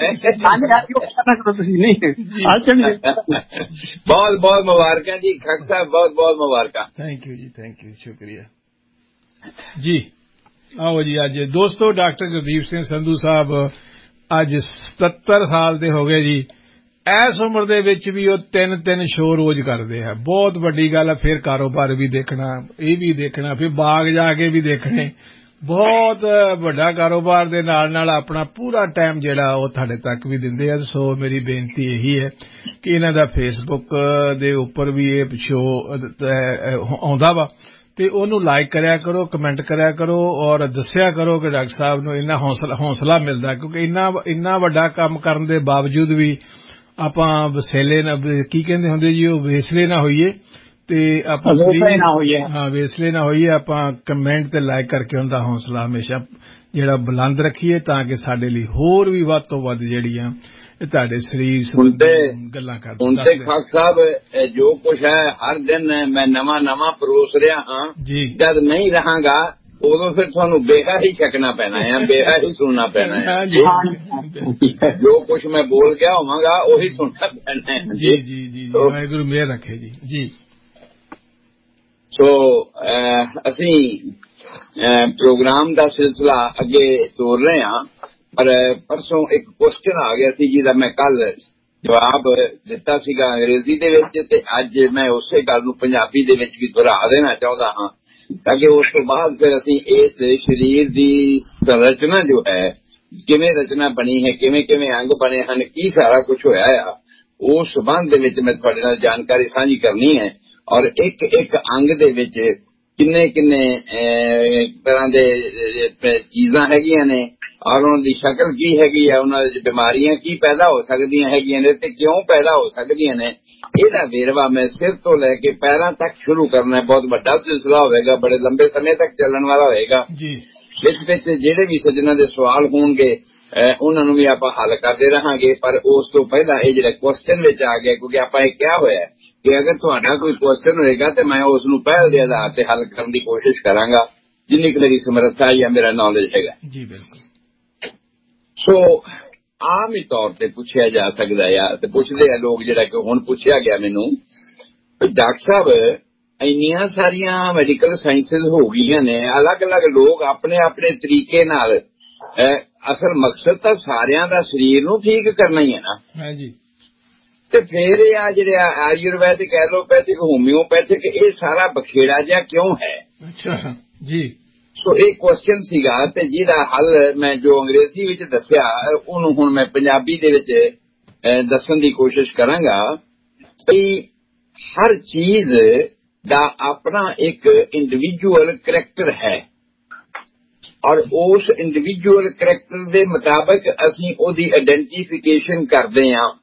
ਬਹੁਤ ਬਹੁਤ ਮੁਬਾਰਕਾਂ ਜੀ ਖਾਕ ਸਾਹਿਬ, ਬਹੁਤ ਬਹੁਤ ਮੁਬਾਰਕਾਂ। ਥੈਂਕ ਯੂ ਜੀ, ਥੈਂਕ ਯੂ, ਸ਼ੁਕਰੀਆ ਜੀ। ਆਓ ਜੀ, ਅੱਜ ਦੋਸਤੋ ਡਾਕਟਰ ਗੁਰਦੀਪ ਸਿੰਘ ਸੰਧੂ ਸਾਹਿਬ ਅੱਜ 77 ਸਾਲ ਦੇ ਹੋ ਗਏ ਜੀ। ਇਸ ਉਮਰ ਦੇ ਵਿੱਚ ਵੀ ਉਹ ਤਿੰਨ ਸ਼ੋਅ ਰੋਜ਼ ਕਰਦੇ ਆ, ਬਹੁਤ ਵੱਡੀ ਗੱਲ ਹੈ। ਫਿਰ ਕਾਰੋਬਾਰ ਵੀ ਦੇਖਣਾ, ਇਹ ਵੀ ਦੇਖਣਾ, ਫਿਰ ਬਾਗ ਜਾ ਕੇ ਵੀ ਦੇਖਣੇ, ਬਹੁਤ ਵੱਡਾ ਕਾਰੋਬਾਰ ਦੇ ਨਾਲ ਆਪਣਾ ਪੂਰਾ ਟਾਈਮ ਜਿਹੜਾ ਉਹ ਤੁਹਾਡੇ ਤੱਕ ਵੀ ਦਿੰਦੇ ਆ। ਸੋ ਮੇਰੀ ਬੇਨਤੀ ਇਹੀ ਹੈ ਕਿ ਇਹਨਾਂ ਦਾ ਫੇਸਬੁੱਕ ਦੇ ਉੱਪਰ ਵੀ ਇਹ ਸ਼ੋਅ ਆਉਂਦਾ ਵਾ, ਤੇ ਉਹਨੂੰ ਲਾਈਕ ਕਰਿਆ ਕਰੋ, ਕਮੈਂਟ ਕਰਿਆ ਕਰੋ, ਔਰ ਦੱਸਿਆ ਕਰੋ ਕਿ ਡਾਕਟਰ ਸਾਹਿਬ ਨੂੰ ਇੰਨਾ ਹੌਸਲਾ ਮਿਲਦਾ, ਕਿਉਂਕਿ ਇੰਨਾ ਵੱਡਾ ਕੰਮ ਕਰਨ ਦੇ ਬਾਵਜੂਦ ਵੀ ਆਪਾਂ ਵਸੇਲੇ ਨਾ, ਕੀ ਕਹਿੰਦੇ ਹੁੰਦੇ ਜੀ, ਉਹ ਵੇਸਲੇ ਨਾ ਹੋਈਏ, ਤੇ ਆਪਾਂ ਵੇਸਲੇ ਨਾ ਹੋਈਏ। ਆਪਾਂ ਕਮੈਂਟ ਤੇ ਲਾਈਕ ਕਰਕੇ ਉਹਦਾ ਹੌਸਲਾ ਹਮੇਸ਼ਾ ਜਿਹੜਾ ਬੁਲੰਦ ਰੱਖੀਏ, ਤਾਂ ਕਿ ਸਾਡੇ ਲਈ ਹੋਰ ਵੀ ਵੱਧ ਤੋਂ ਵੱਧ ਜਿਹੜੀਆਂ ਤੁਹਾਡੇ ਸਰੀਰ ਸੰਬੰਧੀ ਗੱਲਾਂ ਕਰਦੇ। ਹੁਣ ਤੇ ਖਾਕ ਸਾਹਿਬ ਜੋ ਕੁਛ ਹੈ ਹਰ ਦਿਨ ਮੈਂ ਨਵਾਂ ਪਰੋਸ ਰਿਹਾ ਹਾਂ ਜੀ। ਜਦ ਨਹੀਂ ਰਹਾਂਗਾ ਉਦੋਂ ਫਿਰ ਤੁਹਾਨੂੰ ਬੇਹਾ ਹੀ ਛਕਣਾ ਪੈਣਾ ਹੈ, ਬੇਹਾ ਹੀ ਸੁਣਨਾ ਪੈਣਾ ਹੈ। ਜੋ ਕੁਛ ਮੈਂ ਬੋਲ ਗਿਆ ਹੋਵਾਂਗਾ ਉਹੀ ਸੁਣਨਾ ਪੈਣਾ ਹੈ। ਜੀ ਜੀ ਜੀ, ਵਾਹਿਗੁਰੂ ਮਿਹਰ ਰੱਖੇ ਜੀ। ਜੀ ਸੋ ਅਸੀਂ ਪ੍ਰੋਗਰਾਮ ਦਾ ਸਿਲਸਿਲਾ ਅੱਗੇ ਤੋਰ ਰਹੇ ਹਾਂ, ਪਰ ਪਰਸੋਂ ਇੱਕ ਕੁਐਸਚਨ ਆ ਗਿਆ ਸੀ ਜਿਹਦਾ ਮੈਂ ਕੱਲ ਜਵਾਬ ਦਿੱਤਾ ਸੀਗਾ ਅੰਗਰੇਜ਼ੀ ਦੇ ਵਿੱਚ, ਤੇ ਅੱਜ ਮੈਂ ਉਸੇ ਗੱਲ ਨੂੰ ਪੰਜਾਬੀ ਦੇ ਵਿੱਚ ਵੀ ਦੁਹਰਾ ਦੇਣਾ ਚਾਹੁੰਦਾ ਹਾਂ, ਤਾਂ ਕਿ ਉਸ ਤੋਂ ਬਾਅਦ ਫਿਰ ਅਸੀਂ ਇਸ ਸਰੀਰ ਦੀ ਸੰਰਚਨਾ ਜੋ ਹੈ, ਕਿਵੇਂ ਰਚਨਾ ਬਣੀ ਹੈ, ਕਿਵੇਂ ਅੰਗ ਬਣੇ ਹਨ, ਕੀ ਸਾਰਾ ਕੁਝ ਹੋਇਆ ਆ, ਉਸ ਸੰਬੰਧ ਦੇ ਵਿੱਚ ਮੈਂ ਤੁਹਾਡੇ ਨਾਲ ਜਾਣਕਾਰੀ ਸਾਂਝੀ ਕਰਨੀ ਹੈ। ਔਰ ਇੱਕ ਅੰਗ ਦੇ ਵਿੱਚ ਕਿੰਨੇ ਤਰ੍ਹਾਂ ਦੇ ਚੀਜ਼ਾਂ ਹੈਗੀਆਂ ਨੇ, ਔਰ ਉਹਨਾਂ ਦੀ ਸ਼ਕਲ ਕੀ ਹੈਗੀ ਹੈ, ਉਹਨਾਂ ਦੀ ਬਿਮਾਰੀਆਂ ਕੀ ਪੈਦਾ ਹੋ ਸਕਦੀਆਂ ਹੈਗੀਆਂ ਨੇ ਤੇ ਕਿਉਂ ਪੈਦਾ ਹੋ ਸਕਦੀਆਂ ਨੇ, ਇਹਦਾ ਵੇਰਵਾ ਮੈਂ ਸਿਰ ਤੋਂ ਲੈ ਕੇ ਪੈਰਾਂ ਤੱਕ ਸ਼ੁਰੂ ਕਰਨਾ। ਬਹੁਤ ਵੱਡਾ ਸਿਲਸਿਲਾ ਹੋਵੇਗਾ, ਬੜੇ ਲੰਬੇ ਸਮੇਂ ਤੱਕ ਚੱਲਣ ਵਾਲਾ ਹੋਵੇਗਾ। ਵਿੱਚ ਜਿਹੜੇ ਵੀ ਸੱਜਣਾਂ ਦੇ ਸਵਾਲ ਹੋਣਗੇ ਉਹਨਾਂ ਨੂੰ ਵੀ ਆਪਾਂ ਹੱਲ ਕਰਦੇ ਰਹਾਂਗੇ। ਪਰ ਉਸ ਤੋਂ ਪਹਿਲਾਂ ਇਹ ਜਿਹੜਾ ਕੁਐਸਚਨ ਵਿੱਚ ਆ ਗਿਆ, ਕਿਉਂਕਿ ਆਪਾਂ ਇਹ ਕਿਹਾ ਹੋਇਆ ਕਿ ਅਗਰ ਤੁਹਾਡਾ ਕੋਈ ਕੁਐਸਚਨ ਹੋਏਗਾ ਤੇ ਮੈਂ ਉਸ ਨੂੰ ਪਹਿਲ ਦੇ ਆਧਾਰ ਤੇ ਹੱਲ ਕਰਨ ਦੀ ਕੋਸ਼ਿਸ਼ ਕਰਾਂਗਾ, ਜਿੰਨੀ ਕੁ ਮੇਰੀ ਸਮਰੱਥਾ ਜਾਂ ਮੇਰਾ ਨੌਲੇਜ ਹੈਗਾ ਜੀ। ਬਿਲਕੁਲ। ਸੋ ਆਮ ਹੀ ਤੌਰ ਤੇ ਪੁੱਛਿਆ ਜਾ ਸਕਦਾ ਆ, ਤੇ ਪੁੱਛਦੇ ਆ ਲੋਕ, ਜਿਹੜਾ ਕਿ ਹੁਣ ਪੁੱਛਿਆ ਗਿਆ ਮੈਨੂੰ, ਡਾਕਟਰ ਸਾਹਿਬ ਇੰਨੀਆਂ ਸਾਰੀਆਂ ਮੈਡੀਕਲ ਸਾਇੰਸਿਸ ਹੋ ਗਈਆਂ ਨੇ, ਅਲੱਗ-ਅਲੱਗ ਲੋਕ ਆਪਣੇ ਤਰੀਕੇ ਨਾਲ, ਅਸਲ ਮਕਸਦ ਤਾਂ ਸਾਰਿਆਂ ਦਾ ਸਰੀਰ ਨੂੰ ਠੀਕ ਕਰਨਾ ਹੀ ਹੈ ਨਾ। ਹਾਂਜੀ। ਤੇ ਫਿਰ ਇਹ ਆ ਜਿਹੜੇ ਆਯੁਰਵੈਦਿਕ, ਐਲੋਪੈਥਿਕ, ਹੋਮਿਓਪੈਥਿਕ, ਇਹ ਸਾਰਾ ਬਖੇੜਾ ਜਿਹਾ ਕਿਉਂ ਹੈ? ਅੱਛਾ ਜੀ। ਸੋ ਇਹ ਕੁਐਸਚਨ ਸੀਗਾ, ਤੇ ਜਿਹਦਾ ਹੱਲ ਮੈਂ ਜੋ ਅੰਗਰੇਜ਼ੀ ਵਿੱਚ ਦੱਸਿਆ ਉਹਨੂੰ ਹੁਣ ਮੈਂ ਪੰਜਾਬੀ ਦੇ ਵਿੱਚ ਦੱਸਣ ਦੀ ਕੋਸ਼ਿਸ਼ ਕਰਾਂਗਾ ਕਿ ਹਰ ਚੀਜ਼ ਦਾ ਆਪਣਾ ਇੱਕ ਇੰਡੀਵਿਜੂਅਲ ਕਰੈਕਟਰ ਹੈ, ਔਰ ਉਸ ਇੰਡੀਵਿਜੂਅਲ ਕਰੈਕਟਰ ਦੇ ਮੁਤਾਬਕ ਅਸੀਂ ਉਹਦੀ ਆਇਡੈਂਟੀਫਿਕੇਸ਼ਨ ਕਰਦੇ ਹਾਂ।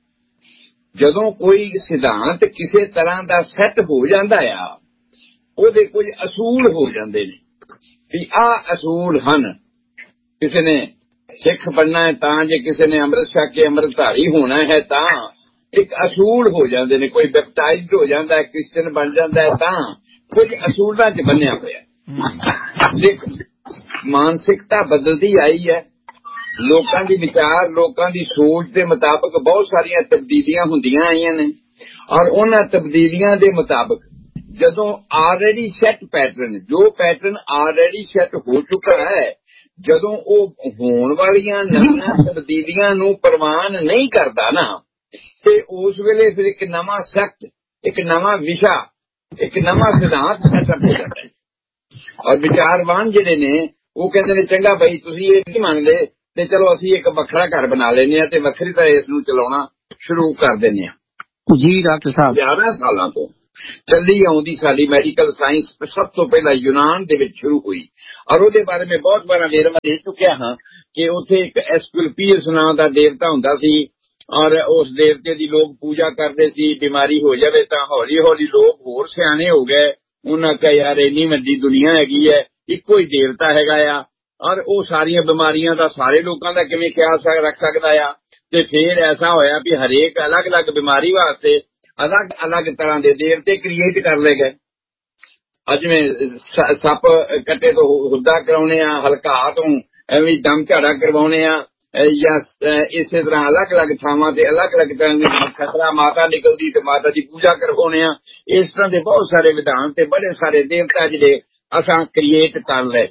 ਜਦੋਂ ਕੋਈ ਸਿਧਾਂਤ ਕਿਸੇ ਤਰ੍ਹਾਂ ਦਾ ਸੈੱਟ ਹੋ ਜਾਂਦਾ ਆ, ਉਹਦੇ ਕੁਝ ਅਸੂਲ ਹੋ ਜਾਂਦੇ ਨੇ ਵੀ ਆਹ ਅਸੂਲ ਹਨ। ਕਿਸੇ ਨੇ ਸਿੱਖ ਬਣਨਾ ਹੈ ਤਾਂ, ਜੇ ਕਿਸੇ ਨੇ ਅੰਮ੍ਰਿਤ ਛਕ ਕੇ ਅੰਮ੍ਰਿਤਧਾਰੀ ਹੋਣਾ ਹੈ ਤਾਂ, ਇੱਕ ਅਸੂਲ ਹੋ ਜਾਂਦੇ ਨੇ। ਕੋਈ ਬੈਪਟਾਈਜ਼ਡ ਹੋ ਜਾਂਦਾ ਹੈ, ਕ੍ਰਿਸਚਨ ਬਣ ਜਾਂਦਾ ਹੈ ਤਾਂ, ਕੁਝ ਅਸੂਲਾਂ 'ਚ ਬੰਨਿਆ ਹੋਇਆ। ਦੇਖੋ, ਮਾਨਸਿਕਤਾ ਬਦਲਦੀ ਆਈ ਹੈ, ਲੋਕਾਂ ਦੀ ਵਿਚਾਰ, ਲੋਕਾਂ ਦੀ ਸੋਚ ਦੇ ਮੁਤਾਬਕ ਬਹੁਤ ਸਾਰੀਆਂ ਤਬਦੀਲੀਆਂ ਹੁੰਦੀਆਂ ਆਈਆਂ ਨੇ। ਔਰ ਉਹਨਾਂ ਤਬਦੀਲੀਆਂ ਦੇ ਮੁਤਾਬਕ ਜਦੋਂ ਆਲਰੇਡੀ ਸੈੱਟ ਪੈਟਰਨ, ਜੋ ਪੈਟਰਨ ਆਲਰੇਡੀ ਸੈੱਟ ਹੋ ਚੁੱਕਾ ਹੈ, ਜਦੋਂ ਉਹ ਹੋਣ ਵਾਲੀਆਂ ਨਵੀਆਂ ਤਬਦੀਲੀਆਂ ਨੂੰ ਪ੍ਰਵਾਨ ਨਹੀਂ ਕਰਦਾ ਨਾ, ਤੇ ਉਸ ਵੇਲੇ ਫਿਰ ਇੱਕ ਨਵਾਂ ਸੈਕਟ, ਇੱਕ ਨਵਾਂ ਵਿਸ਼ਾ, ਇੱਕ ਨਵਾਂ ਸਿਧਾਂਤ ਸੈਟਅਪ ਹੋ ਜਾਂਦਾ ਹੈ। ਔਰ ਵਿਚਾਰਵਾਨ ਜਿਹੜੇ ਨੇ ਉਹ ਕਹਿੰਦੇ ਨੇ ਚੰਗਾ ਭਾਈ ਤੁਸੀਂ ਇਹ ਨਹੀਂ ਮੰਨਦੇ ਤੇ ਚਲੋ ਅਸੀਂ ਇੱਕ ਵੱਖਰਾ ਘਰ ਬਣਾ ਲੈਂਦੇ ਹਾਂ ਤੇ ਵੱਖਰੀ ਤਰ੍ਹਾਂ ਇਸ ਨੂੰ ਚਲਾਉਣਾ ਸ਼ੁਰੂ ਕਰ ਦਿੰਦੇ ਹਾਂ। ਜੀ ਡਾਕਟਰ ਸਾਹਿਬ, 11 ਸਾਲਾਂ ਤੋਂ ਚੱਲੀ ਆਉਂਦੀ ਸਾਡੀ ਮੈਡੀਕਲ ਸਾਇੰਸ ਸਭ ਤੋਂ ਪਹਿਲਾਂ ਯੂਨਾਨ ਦੇ ਵਿੱਚ ਸ਼ੁਰੂ ਹੋਈ। ਔਰ ਉਹਦੇ ਬਾਰੇ ਮੈਂ ਬਹੁਤ ਵਾਰ ਵੇਰਵਾ ਦੇ ਚੁੱਕਿਆ ਹਾਂ ਕਿ ਉੱਥੇ ਇੱਕ ਐਸਕੁਲਪੀਅਸ ਨਾਂ ਦਾ ਦੇਵਤਾ ਹੁੰਦਾ ਸੀ ਔਰ ਉਸ ਦੇਵਤੇ ਦੀ ਲੋਕ ਪੂਜਾ ਕਰਦੇ ਸੀ। ਬਿਮਾਰੀ ਹੋ ਜਾਵੇ ਤਾਂ ਹੌਲੀ ਹੌਲੀ ਲੋਕ ਹੋਰ ਸਿਆਣੇ ਹੋ ਗਏ, ਉਹਨਾਂ ਕਿਹਾ ਯਾਰ ਇੰਨੀ ਵੱਡੀ ਦੁਨੀਆ ਹੈਗੀ ਹੈ, ਇੱਕੋ ਹੀ ਦੇਵਤਾ ਹੈਗਾ ਆ, ਔਰ ਉਹ ਸਾਰੀਆਂ ਬਿਮਾਰੀਆਂ ਦਾ ਸਾਰੇ ਲੋਕਾਂ ਦਾ ਕਿਵੇਂ ਖਿਆਲ ਰੱਖ ਸਕਦਾ ਆ। ਤੇ ਫੇਰ ਐਸਾ ਹੋਇਆ ਵੀ ਹਰੇਕ ਅਲੱਗ-ਅਲੱਗ ਬਿਮਾਰੀ ਵਾਸਤੇ ਅਲੱਗ-ਅਲੱਗ ਤਰ੍ਹਾਂ ਦੇ ਦੇਵਤੇ ਕ੍ਰੀਏਟ ਕਰ ਲਏ ਗਏ। ਜਿਵੇਂ ਸੱਪ ਕੱਟੇ ਤੋਂ ਹੁੱਦਾ ਕਰਾਉਣੇ ਆ, ਹਲਕਾਅ ਤੋਂ ਐਵੇਂ ਦਮ ਝਾੜਾ ਕਰਵਾਉਣੇ ਆ, ਜਾਂ ਇਸੇ ਤਰ੍ਹਾਂ ਅਲੱਗ-ਅਲੱਗ ਥਾਵਾਂ ਤੇ ਅਲੱਗ-ਅਲੱਗ ਤਰ੍ਹਾਂ ਦੀ ਖਤਰਾ ਮਾਤਾ ਨਿਕਲਦੀ ਤੇ ਮਾਤਾ ਦੀ ਪੂਜਾ ਕਰਵਾਉਣੇ ਆ। ਇਸ ਤਰ੍ਹਾਂ ਦੇ ਬਹੁਤ ਸਾਰੇ ਵਿਧਾਨ ਤੇ ਬੜੇ ਸਾਰੇ ਦੇਵਤਾ ਜਿਹੜੇ ਅਸਾਂ ਕ੍ਰੀਏਟ ਕਰ ਲਏ।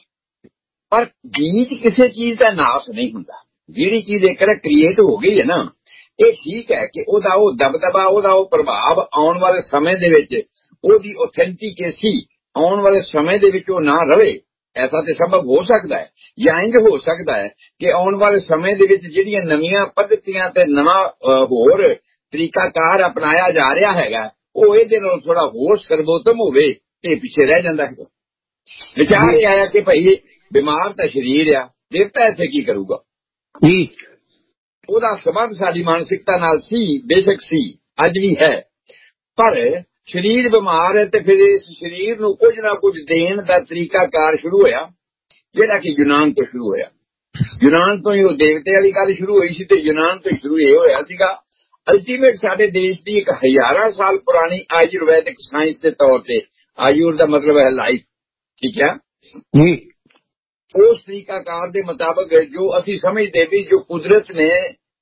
ਪਰ ਬੀਜ ਕਿਸੇ ਚੀਜ਼ ਦਾ ਨਾਸ ਨਹੀਂ ਹੁੰਦਾ। ਜਿਹੜੀ ਚੀਜ਼ ਇੱਕ ਵਾਰ ਕ੍ਰੀਏਟ ਹੋ ਗਈ ਹੈ ਨਾ, ਇਹ ਠੀਕ ਹੈ ਕਿ ਉਹਦਾ ਉਹ ਦਬਦਬਾ, ਉਹਦਾ ਉਹ ਪ੍ਰਭਾਵ ਆਉਣ ਵਾਲੇ ਸਮੇਂ ਦੇ ਵਿੱਚ, ਉਹਦੀ ਆਥੈਂਟਿਕੇਸੀ ਆਉਣ ਵਾਲੇ ਸਮੇਂ ਦੇ ਵਿੱਚ ਉਹ ਨਾ ਰਵੇ। ਐਸਾ ਤੇ ਸੰਭਵ ਹੋ ਸਕਦਾ ਹੈ, ਜਾਂ ਇੰਝ ਹੋ ਸਕਦਾ ਹੈ ਕਿ ਆਉਣ ਵਾਲੇ ਸਮੇਂ ਦੇ ਵਿੱਚ ਜਿਹੜੀਆਂ ਨਵੀਆਂ ਪੱਧਤੀਆਂ ਤੇ ਨਵਾਂ ਹੋਰ ਤਰੀਕਾਕਾਰ ਅਪਣਾਇਆ ਜਾ ਰਿਹਾ ਹੈਗਾ, ਉਹ ਇਹਦੇ ਨਾਲ ਥੋੜਾ ਹੋਰ ਸਰਬੋਤਮ ਹੋਵੇ ਤੇ ਪਿੱਛੇ ਰਹਿ ਜਾਂਦਾ ਹੈ। ਵਿਚਾਰ ਇਹ ਆਇਆ ਕਿ ਭਾਈ ਬਿਮਾਰ ਤਾਂ ਸਰੀਰ ਆ, ਦੇਵਤਾ ਇੱਥੇ ਕੀ ਕਰੂਗਾ ਜੀ। ਉਹਦਾ ਸਬੰਧ ਸਾਡੀ ਮਾਨਸਿਕਤਾ ਨਾਲ ਸੀ, ਬੇਸ਼ੱਕ ਸੀ, ਅੱਜ ਵੀ ਹੈ। ਪਰ ਸਰੀਰ ਬਿਮਾਰ ਹੈ ਤੇ ਫਿਰ ਇਸ ਸਰੀਰ ਨੂੰ ਕੁਝ ਨਾ ਕੁਝ ਦੇਣ ਦਾ ਤਰੀਕਾਕਾਰ ਸ਼ੁਰੂ ਹੋਇਆ, ਜਿਹੜਾ ਕਿ ਯੂਨਾਨ ਤੋਂ ਸ਼ੁਰੂ ਹੋਇਆ। ਯੂਨਾਨ ਤੋਂ ਹੀ ਉਹ ਦੇਵਤੇ ਵਾਲੀ ਗੱਲ ਸ਼ੁਰੂ ਹੋਈ ਸੀ ਤੇ ਯੂਨਾਨ ਤੋਂ ਸ਼ੁਰੂ ਇਹ ਹੋਇਆ ਸੀਗਾ। ਅਲਟੀਮੇਟ ਸਾਡੇ ਦੇਸ਼ ਦੀ ਇੱਕ ਹਜ਼ਾਰਾਂ ਸਾਲ ਪੁਰਾਣੀ ਆਯੁਰਵੈਦਿਕ ਸਾਇੰਸ ਦੇ ਤੌਰ ਤੇ, ਆਯੁਰ ਦਾ ਮਤਲਬ ਹੈ ਲਾਈਫ, ਠੀਕ ਹੈ ਜੀ, ਉਸ ਤਰੀਕਾਕਾਰ ਦੇ ਮੁਤਾਬਕ ਜੋ ਅਸੀਂ ਸਮਝਦੇ ਵੀ ਜੋ ਕੁਦਰਤ ਨੇ